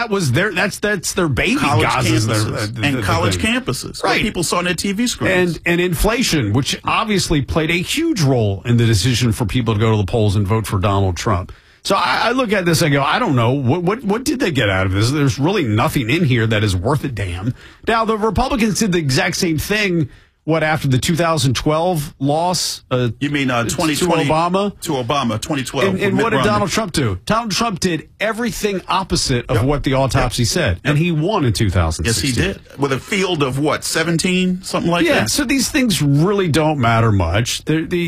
Speaker 17: That's their baby.
Speaker 15: College
Speaker 17: campuses
Speaker 15: and college campuses, right? People saw on their TV screens,
Speaker 17: and inflation, which obviously played a huge role in the decision for people to go to the polls and vote for Donald Trump. So I look at this and go, I don't know. What did they get out of this? There's really nothing in here that is worth a damn. Now, the Republicans did the exact same thing, after the 2012 loss?
Speaker 15: You mean 2020?
Speaker 17: To Obama?
Speaker 15: To Obama, 2012.
Speaker 17: And what did Donald Trump do? Donald Trump did everything opposite of what the autopsy said. And he won in 2016.
Speaker 15: Yes, he did. With a field of 17? Something like that?
Speaker 17: Yeah, so these things really don't matter much. But they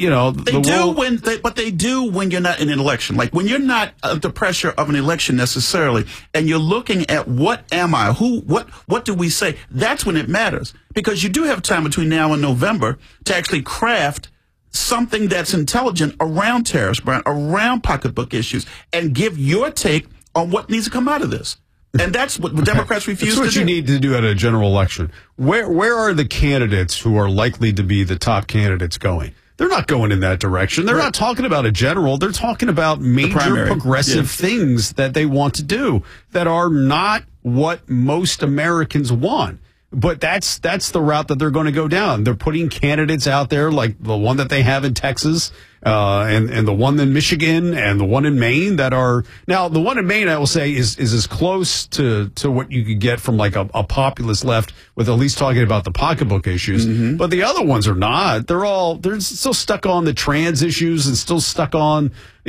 Speaker 15: do when you're not in an election. Like when you're not under pressure of an election necessarily, and you're looking at what am I? What do we say? That's when it matters. Because you do have time between now and November to actually craft something that's intelligent around tariffs, Brian, around pocketbook issues, and give your take on what needs to come out of this. And that's what Democrats refuse to do.
Speaker 17: That's what you need to do at a general election. Where are the candidates who are likely to be the top candidates going? They're not going in that direction. They're not talking about a general. They're talking about major progressive things that they want to do that are not what most Americans want. But that's the route that they're going to go down. They're putting candidates out there like the one that they have in Texas, and the one in Michigan and the one in Maine that are now the one in Maine, I will say, is as close to what you could get from like a populist left with at least talking about the pocketbook issues. But the other ones are not. They're still stuck on the trans issues and still stuck on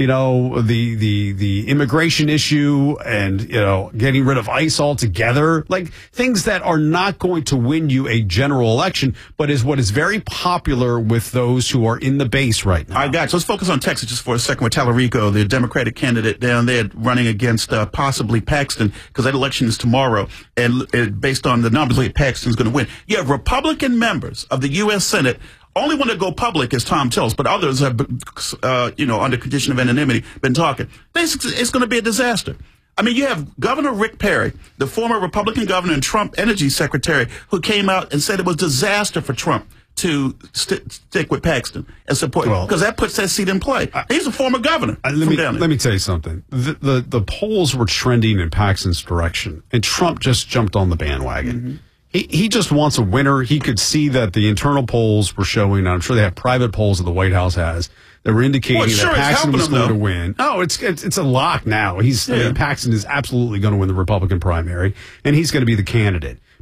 Speaker 17: the immigration issue and getting rid of ICE altogether, like things that are not going to win you a general election, but is what is very popular with those who are in the base right now.
Speaker 15: I got you. So let's focus on Texas just for a second with Tallarico, the Democratic candidate down there running against possibly Paxton, because that election is tomorrow, and based on the numbers, Paxton's going to win. You have Republican members of the U.S. Senate. Only one to go public is Tom Tillis, but others have, under condition of anonymity, been talking. Basically, it's going to be a disaster. I mean, you have Governor Rick Perry, the former Republican governor and Trump energy secretary, who came out and said it was disaster for Trump to stick with Paxton and support, because that puts that seat in play. He's a former governor.
Speaker 17: Let me tell you something. The polls were trending in Paxton's direction, and Trump just jumped on the bandwagon. He just wants a winner. He could see that the internal polls were showing, I'm sure they have private polls that the White House has, that were indicating that Paxton was going to win. No, it's a lock now. Paxton is absolutely going to win the Republican primary, and he's going to be the candidate.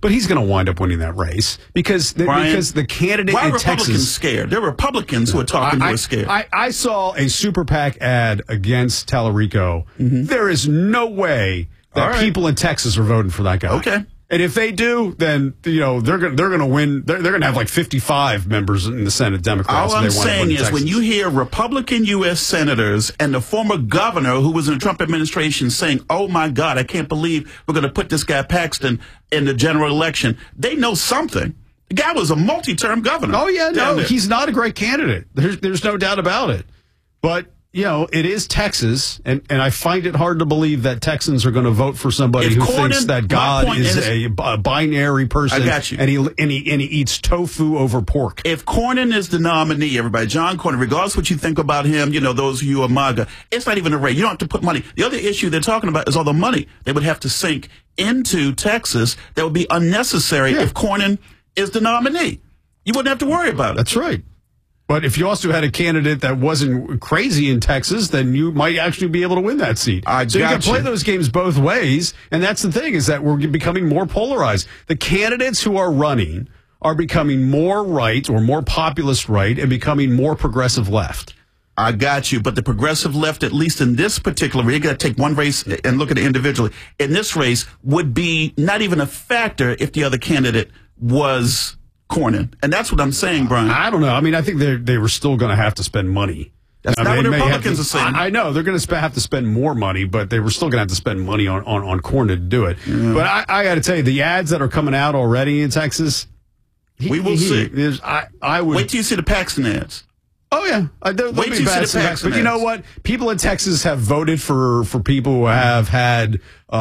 Speaker 17: but he's going to wind up winning that race because the candidate
Speaker 15: why
Speaker 17: in
Speaker 15: are Republicans
Speaker 17: Texas
Speaker 15: scared? There are Republicans who are talking who are scared.
Speaker 17: I saw a Super PAC ad against Tallarico. There is no way that people in Texas are voting for that guy.
Speaker 15: Okay.
Speaker 17: And if they do, then they're going to win. They're going to have like 55 members in the Senate, Democrats.
Speaker 15: All I'm saying is, when you hear Republican U.S. senators and the former governor who was in the Trump administration saying, "Oh my God, I can't believe we're going to put this guy Paxton in the general election," they know something. The guy was a multi-term governor.
Speaker 17: Oh yeah, no, he's not a great candidate. There's no doubt about it. But it is Texas, and I find it hard to believe that Texans are going to vote for somebody who thinks that God is a binary person.
Speaker 15: I got you.
Speaker 17: And he eats tofu over pork.
Speaker 15: If Cornyn is the nominee, everybody, John Cornyn, regardless of what you think about him, those of you who are MAGA, it's not even a race. You don't have to put money. The other issue they're talking about is all the money they would have to sink into Texas that would be unnecessary if Cornyn is the nominee. You wouldn't have to worry about it.
Speaker 17: That's right. But if you also had a candidate that wasn't crazy in Texas, then you might actually be able to win that seat. So you can play those games both ways. And that's the thing, is that we're becoming more polarized. The candidates who are running are becoming more right or more populist right and becoming more progressive left.
Speaker 15: I got you. But the progressive left, at least in this particular race, you got to take one race and look at it individually. In this race would be not even a factor if the other candidate was Cornyn. And that's what I'm saying, Brian.
Speaker 17: I don't know. I mean, I think they were still going to have to spend money.
Speaker 15: That's not what the Republicans are saying.
Speaker 17: I know. They're going to have to spend more money, but they were still going to have to spend money on Cornyn to do it. Yeah. But I got to tell you, the ads that are coming out already in Texas,
Speaker 15: we will see.
Speaker 17: I would
Speaker 15: wait till you see the Paxton ads.
Speaker 17: Oh, yeah.
Speaker 15: Wait till you see the Paxton ads.
Speaker 17: But you know what? People in Texas have voted for people who have had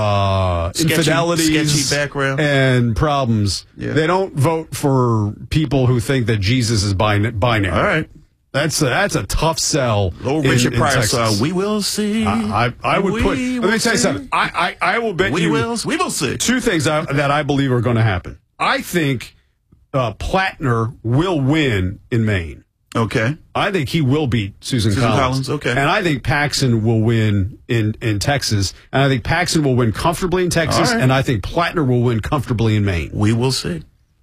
Speaker 17: infidelities,
Speaker 15: sketchy background,
Speaker 17: and problems. Yeah. They don't vote for people who think that Jesus is binary.
Speaker 15: All right.
Speaker 17: That's a tough sell.
Speaker 15: Little Richard Pryor song. We will see.
Speaker 17: I would put. Let me tell you something. I will bet
Speaker 15: we will see.
Speaker 17: Two things that I believe are going to happen. I think Plattner will win in Maine.
Speaker 15: Okay.
Speaker 17: I think he will beat Susan Collins.
Speaker 15: Okay.
Speaker 17: And I think Paxton will win in Texas. And I think Paxton will win comfortably in Texas. Right. And I think Plattner will win comfortably in Maine.
Speaker 15: We will see.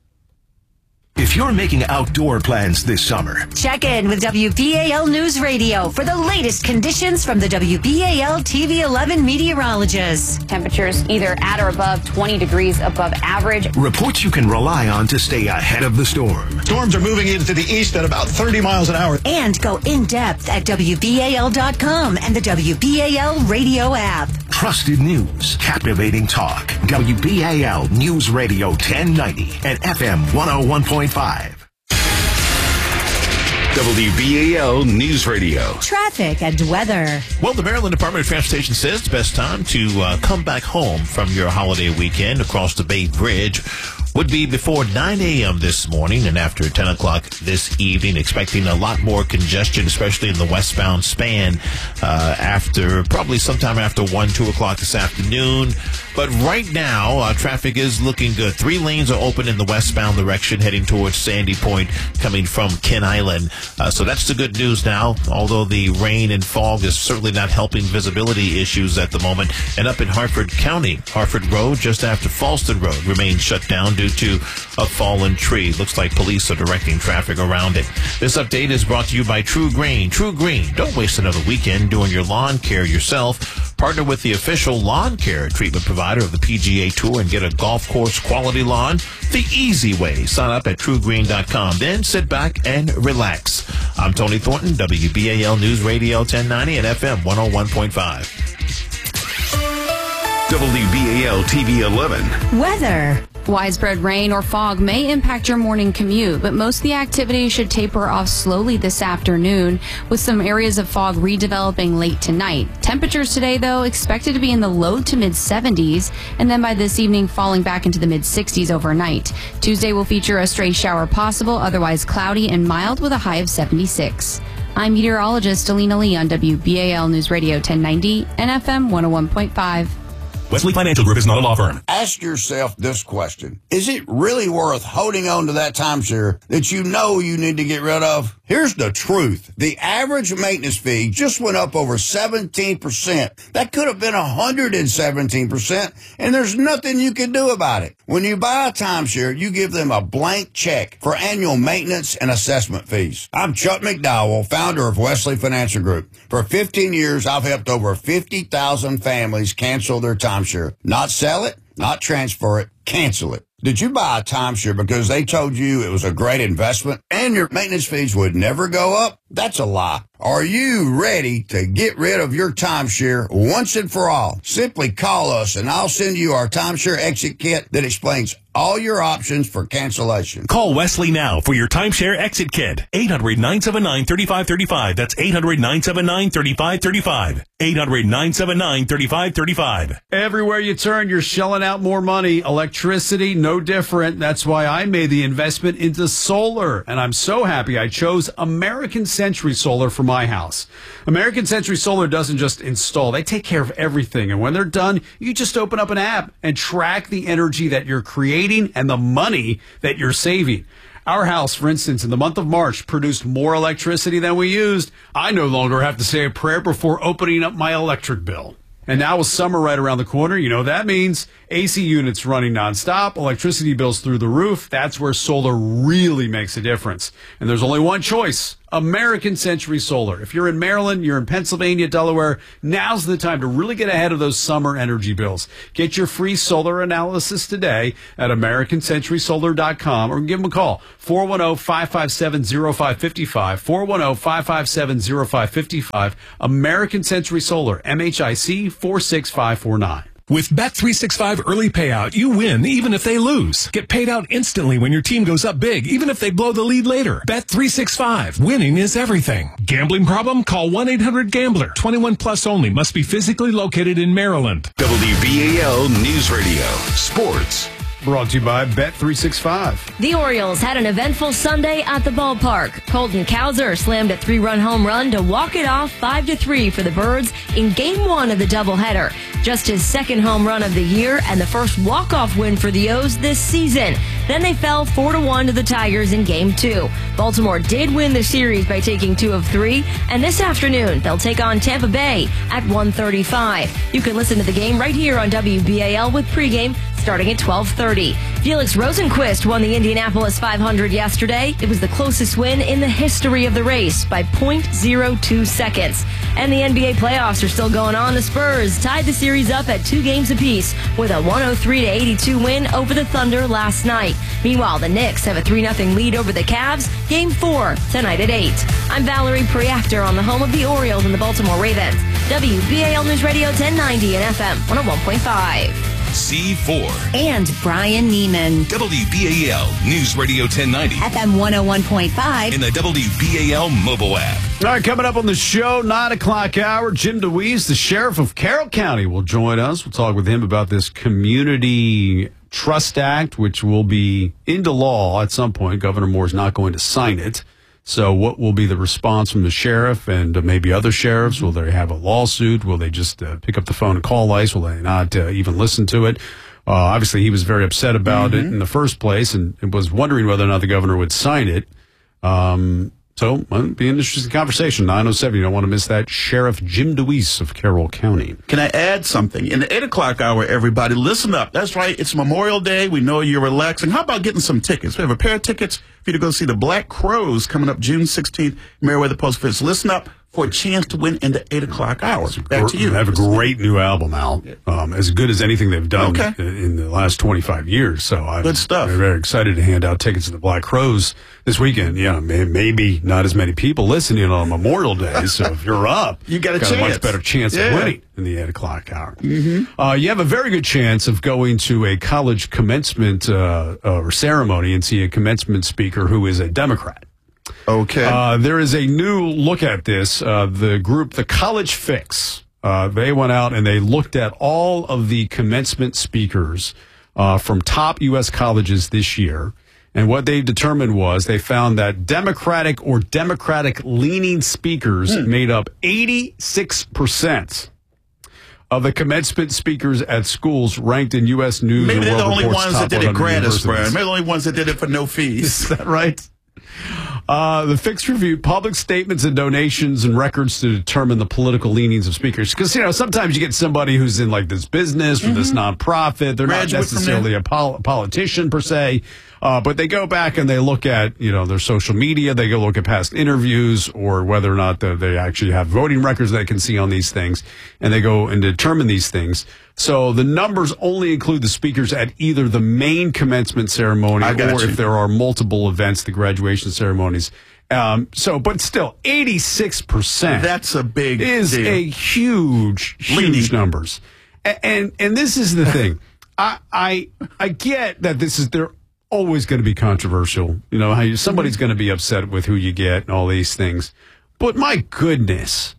Speaker 18: If you're making outdoor plans this summer,
Speaker 11: check in with WBAL News Radio for the latest conditions from the WBAL TV 11 meteorologists.
Speaker 13: Temperatures either at or above 20 degrees above average.
Speaker 18: Reports you can rely on to stay ahead of the storm.
Speaker 5: Storms are moving into the east at about 30 miles an hour.
Speaker 11: And go in depth at WBAL.com and the WBAL radio app.
Speaker 18: Trusted news, captivating talk. WBAL News Radio 1090 and FM 101.5. WBAL News Radio.
Speaker 11: Traffic and weather.
Speaker 12: Well, the Maryland Department of Transportation says it's best time to come back home from your holiday weekend across the Bay Bridge. Would be before 9 a.m. this morning and after 10 o'clock this evening. Expecting a lot more congestion, especially in the westbound span, probably sometime after 1, 2 o'clock this afternoon. But right now, traffic is looking good. 3 lanes are open in the westbound direction heading towards Sandy Point coming from Ken Island. So that's the good news now, although the rain and fog is certainly not helping visibility issues at the moment. And up in Hartford County, Hartford Road just after Falston Road remains shut down due to a fallen tree. Looks like police are directing traffic around it. This update is brought to you by True Green. True Green. Don't waste another weekend doing your lawn care yourself. Partner with the official lawn care treatment provider of the PGA Tour and get a golf course quality lawn the easy way. Sign up at truegreen.com. Then sit back and relax. I'm Tony Thornton, WBAL News Radio 1090 and FM 101.5.
Speaker 18: WBAL TV 11.
Speaker 11: Weather.
Speaker 13: Widespread rain or fog may impact your morning commute, but most of the activity should taper off slowly this afternoon, with some areas of fog redeveloping late tonight. Temperatures today, though, expected to be in the low to mid 70s, and then by this evening falling back into the mid 60s overnight. Tuesday will feature a stray shower possible, otherwise cloudy and mild with a high of 76. I'm meteorologist Alina Lee on WBAL News Radio 1090 and FM 101.5.
Speaker 22: Wesley Financial Group is not a law firm.
Speaker 23: Ask yourself this question. Is it really worth holding on to that timeshare that you know you need to get rid of?
Speaker 4: Here's the truth. The average maintenance fee just went up over 17%. That could have been 117%, and there's nothing you can do about it. When you buy a timeshare, you give them a blank check for annual maintenance and assessment fees. I'm Chuck McDowell, founder of Wesley Financial Group. For 15 years, I've helped over 50,000 families cancel their timeshare. Not sell it, not transfer it, cancel it. Did you buy a timeshare because they told you it was a great investment and your maintenance fees would never go up? That's a lie. Are you ready to get rid of your timeshare once and for all? Simply call us and I'll send you our timeshare exit kit that explains all your options for cancellation.
Speaker 22: Call Wesley now for your timeshare exit kit. 800-979-3535. That's 800-979-3535. 800-979-3535.
Speaker 17: Everywhere you turn, you're shelling out more money. Electricity, no different. That's why I made the investment into solar. And I'm so happy I chose American Century Solar for my house. American Century Solar doesn't just install. They take care of everything. And when they're done, you just open up an app and track the energy that you're creating and the money that you're saving. Our house, for instance, in the month of March, produced more electricity than we used. I no longer have to say a prayer before opening up my electric bill. And now with summer right around the corner, you know that means AC units running nonstop, electricity bills through the roof. That's where solar really makes a difference. And there's only one choice, American Century Solar. If you're in Maryland, you're in Pennsylvania, Delaware, now's the time to really get ahead of those summer energy bills. Get your free solar analysis today at AmericanCenturySolar.com or give them a call, 410-557-0555, 410-557-0555, American Century Solar, MHIC 46549.
Speaker 22: With Bet365 early payout, you win even if they lose. Get paid out instantly when your team goes up big, even if they blow the lead later. Bet365. Winning is everything. Gambling problem? Call 1-800-GAMBLER. 21 plus only. Must be physically located in Maryland.
Speaker 10: WBAL News Radio. Sports.
Speaker 17: Brought to you by Bet365.
Speaker 19: The Orioles had an eventful Sunday at the ballpark. Colton Cowser slammed a 3-run home run to walk it off 5-3 for the Birds in Game 1 of the doubleheader. Just his second home run of the year and the first walk-off win for the O's this season. Then they fell 4-1 to the Tigers in Game 2. Baltimore did win the series by taking 2 of 3, and this afternoon they'll take on Tampa Bay at 1:35. You can listen to the game right here on WBAL with pregame starting at 12:30. Felix Rosenquist won the Indianapolis 500 yesterday. It was the closest win in the history of the race by 0.02 seconds. And the NBA playoffs are still going on. The Spurs tied the series up at 2 games apiece with a 103-82 win over the Thunder last night. Meanwhile, the Knicks have a 3-0 lead over the Cavs. Game 4 tonight at 8. I'm Valerie Preactor on the home of the Orioles and the Baltimore Ravens. WBAL News Radio 1090 and FM 101.5.
Speaker 10: C4.
Speaker 11: And Brian Neiman.
Speaker 10: WBAL News Radio 1090.
Speaker 11: FM 101.5.
Speaker 10: In the WBAL mobile app.
Speaker 17: All right, coming up on the show, 9 o'clock hour, Jim DeWeese, the sheriff of Carroll County, will join us. We'll talk with him about this Community Trust Act, which will be into law at some point. Governor Moore's not going to sign it. So what will be the response from the sheriff and maybe other sheriffs? Will they have a lawsuit? Will they just pick up the phone and call ICE? Will they not even listen to it? Obviously, he was very upset about it in the first place and was wondering whether or not the governor would sign it. So it'll be an interesting conversation. 9:07. You don't want to miss that. Sheriff Jim DeWeese of Carroll County.
Speaker 15: Can I add something? In the 8 o'clock hour, everybody, listen up. That's right. It's Memorial Day. We know you're relaxing. How about getting some tickets? We have a pair of tickets for you to go see the Black Crowes coming up June 16th, Meriwether Post Office. Listen up for a chance to win in the 8 o'clock hour. Back to you.
Speaker 17: They have a great new album out. As good as anything they've done in the last 25 years. So
Speaker 15: good stuff.
Speaker 17: I'm very excited to hand out tickets to the Black Crowes this weekend. Yeah, maybe not as many people listening on Memorial Day. So if you're up,
Speaker 15: you got a
Speaker 17: much better chance of winning in the 8 o'clock hour. You have a very good chance of going to a college commencement or ceremony and see a commencement speaker who is a Democrat.
Speaker 15: Okay.
Speaker 17: There is a new look at this. The group, the College Fix, they went out and they looked at all of the commencement speakers from top U.S. colleges this year. And what they determined was they found that Democratic or Democratic-leaning speakers made up 86% of the commencement speakers at schools ranked in U.S. News
Speaker 15: Maybe
Speaker 17: and
Speaker 15: they're
Speaker 17: World
Speaker 15: the only
Speaker 17: Report's
Speaker 15: ones
Speaker 17: top
Speaker 15: that did it
Speaker 17: 100
Speaker 15: gratis,
Speaker 17: universities.
Speaker 15: Brian. Maybe the only ones that did it for no fees.
Speaker 17: Is that right? The Fix reviewed public statements and donations and records to determine the political leanings of speakers. Because, sometimes you get somebody who's in like this business or this nonprofit. They're not necessarily a politician per se. But they go back and they look at, their social media. They go look at past interviews or whether or not they actually have voting records they can see on these things. And they go and determine these things. So the numbers only include the speakers at either the main commencement ceremony or if there are multiple events, the graduation ceremonies. But still, 86%.
Speaker 15: That's a big
Speaker 17: is
Speaker 15: deal.
Speaker 17: A huge numbers. And this is the thing. I get that they're always going to be controversial. How somebody's going to be upset with who you get and all these things. But my goodness,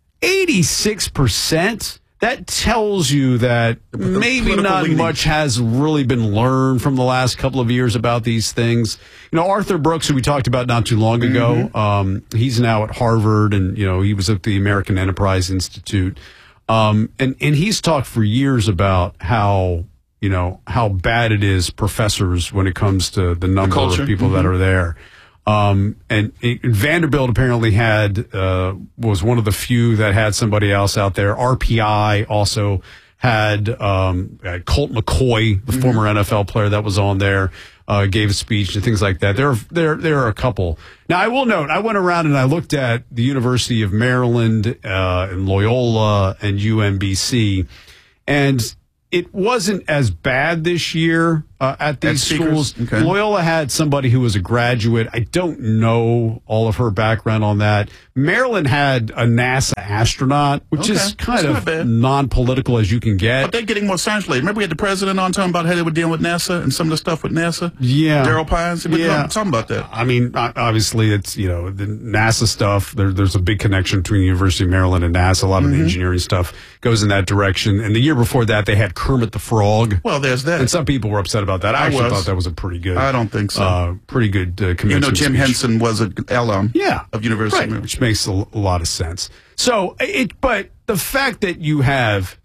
Speaker 17: 86%? That tells you that maybe not much has really been learned from the last couple of years about these things. Arthur Brooks, who we talked about not too long ago, he's now at Harvard, and he was at the American Enterprise Institute, and he's talked for years about how bad it is professors when it comes to the number of people that are there. And Vanderbilt apparently was one of the few that had somebody else out there. RPI also had Colt McCoy, the former NFL player that was on there, gave a speech and things like that. There are a couple. Now, I will note, I went around and I looked at the University of Maryland and Loyola and UMBC, and it wasn't as bad this year at these schools. Okay. Loyola had somebody who was a graduate. I don't know all of her background on that. Maryland had a NASA astronaut, which is kind of non-political as you can get.
Speaker 15: But they're getting more science related. Remember we had the president on talking about how they were dealing with NASA and some of the stuff with NASA?
Speaker 17: Yeah.
Speaker 15: Daryl Pines? Yeah. Talking about that.
Speaker 17: I mean, obviously it's, the NASA stuff. There's a big connection between the University of Maryland and NASA. A lot of the engineering stuff goes in that direction. And the year before that, they had Kermit the Frog.
Speaker 15: Well, there's that.
Speaker 17: And some people were upset about that. I actually thought that was a pretty good.
Speaker 15: I don't think so.
Speaker 17: Pretty good convention.
Speaker 15: Even though Jim Henson was an alum of University of Maryland.
Speaker 17: Which makes a lot of sense. So, but the fact that you have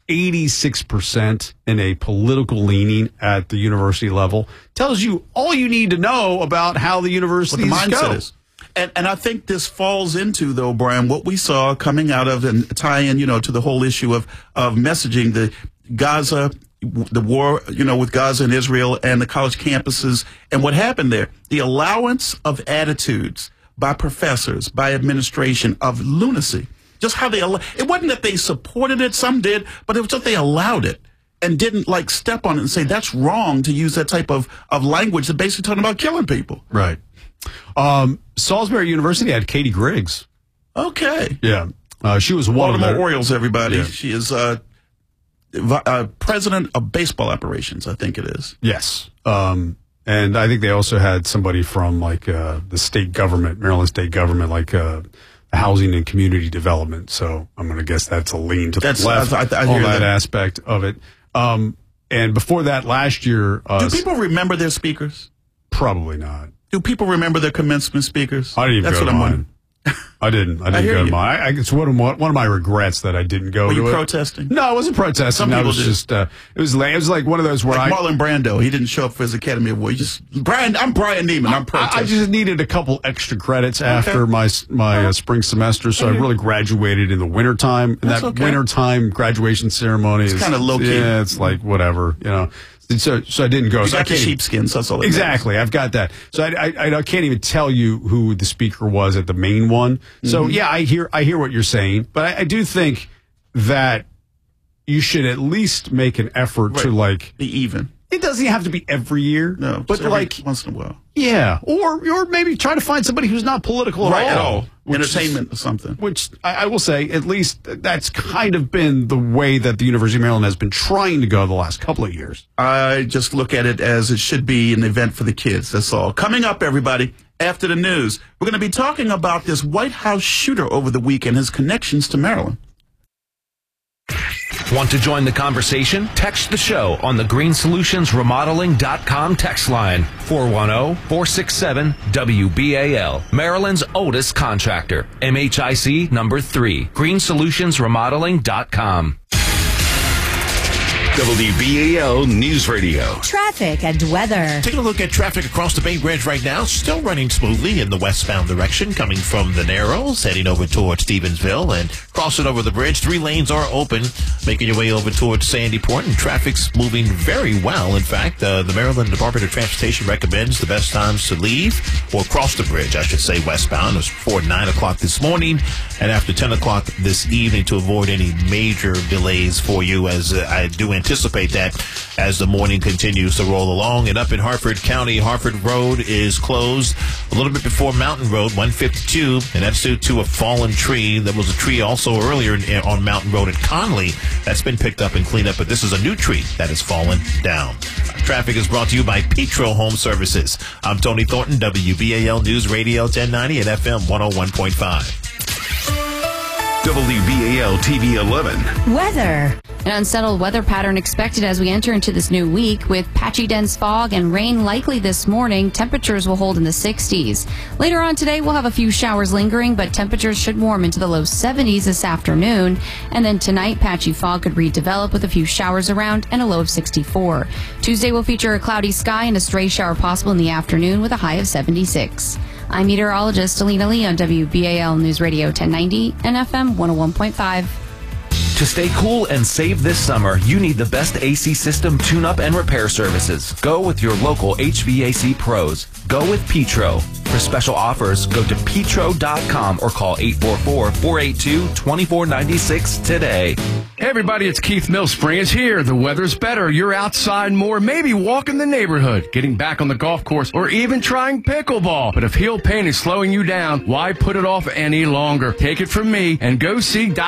Speaker 17: 86% in a political leaning at the university level tells you all you need to know about how the university
Speaker 15: is. And I think this falls into, though, Brian, what we saw coming out of and tie in, to the whole issue of messaging the Gaza, the war, with Gaza and Israel and the college campuses and what happened there. The allowance of attitudes by professors, by administration of lunacy. Just how it wasn't that they supported it, some did, but it was just they allowed it and didn't step on it and say that's wrong to use that type of language that basically talking about killing people.
Speaker 17: Right. Salisbury University had Katie Griggs.
Speaker 15: Okay.
Speaker 17: Yeah. She was one of the
Speaker 15: Baltimore Orioles, everybody. Yeah. She is president of baseball operations, I think it is.
Speaker 17: Yes. And I think they also had somebody from the state government, Maryland state government, housing and community development. So I'm going to guess that's a lean to the left on that aspect of it. And before that, last year,
Speaker 15: do people remember their speakers?
Speaker 17: Probably not.
Speaker 15: Do people remember their commencement speakers?
Speaker 17: I didn't even go to mine. I didn't go to mine. It's one of my regrets that I didn't go to it.
Speaker 15: Were you protesting?
Speaker 17: No, I wasn't protesting.
Speaker 15: Some people
Speaker 17: did. Just it was like one of those where
Speaker 15: Marlon Brando, he didn't show up for his Academy Award. I'm Brian Neiman. I'm protesting.
Speaker 17: I just needed a couple extra credits after my spring semester, so I really graduated in the wintertime. And that wintertime graduation ceremony is
Speaker 15: kind of low key.
Speaker 17: Yeah, it's like whatever, So I didn't go.
Speaker 15: You got the sheepskins. That's all.
Speaker 17: Exactly. I've got that. So I can't even tell you who the speaker was at the main one. So yeah, I hear what you're saying, but I do think that you should at least make an effort to
Speaker 15: be even.
Speaker 17: It doesn't have to be every year.
Speaker 15: No, but once in a while.
Speaker 17: Yeah, or maybe try to find somebody who's not political at all.
Speaker 15: Entertainment or something.
Speaker 17: Which I will say, at least that's kind of been the way that the University of Maryland has been trying to go the last couple of years.
Speaker 15: I just look at it as it should be an event for the kids. That's all. Coming up, everybody, after the news, we're going to be talking about this White House shooter over the weekend, his connections to Maryland.
Speaker 10: Want to join the conversation? Text the show on the greensolutionsremodeling.com text line 410-467-WBAL. Maryland's oldest contractor. MHIC number 3. greensolutionsremodeling.com. WBAL News Radio.
Speaker 11: Traffic and weather.
Speaker 12: Taking a look at traffic across the Bay Bridge right now. Still running smoothly in the westbound direction, coming from the Narrows, heading over towards Stevensville and crossing over the bridge. 3 lanes are open, making your way over towards Sandyport, and traffic's moving very well. In fact, the Maryland Department of Transportation recommends the best times to leave or cross the bridge, I should say, westbound. It was before 9 o'clock this morning and after 10 o'clock this evening to avoid any major delays for you, as I do anticipate that as the morning continues to roll along. And up in Harford County, Harford Road is closed a little bit before Mountain Road, 152, and that's due to a fallen tree. There was a tree also earlier on Mountain Road at Conley that's been picked up and cleaned up, but this is a new tree that has fallen down. Traffic is brought to you by Petro Home Services. I'm Tony Thornton, WBAL News Radio 1090 and FM 101.5.
Speaker 10: WBAL TV 11.
Speaker 11: Weather.
Speaker 13: An unsettled weather pattern expected as we enter into this new week, with patchy dense fog and rain likely this morning. Temperatures will hold in the 60s. Later on today, we'll have a few showers lingering, but temperatures should warm into the low 70s this afternoon. And then tonight, patchy fog could redevelop with a few showers around and a low of 64. Tuesday will feature a cloudy sky and a stray shower possible in the afternoon with a high of 76. I'm meteorologist Alina Lee on WBAL News Radio 1090 and FM 101.5.
Speaker 6: To stay cool and save this summer, you need the best AC system tune-up and repair services. Go with your local HVAC pros. Go with Petro. For special offers, go to petro.com or call 844-482-2496 today.
Speaker 7: Hey everybody, it's Keith Mills. Spring is here. The weather's better. You're outside more, maybe walking the neighborhood, getting back on the golf course, or even trying pickleball. But if heel pain is slowing you down, why put it off any longer? Take it from me and go see Dr.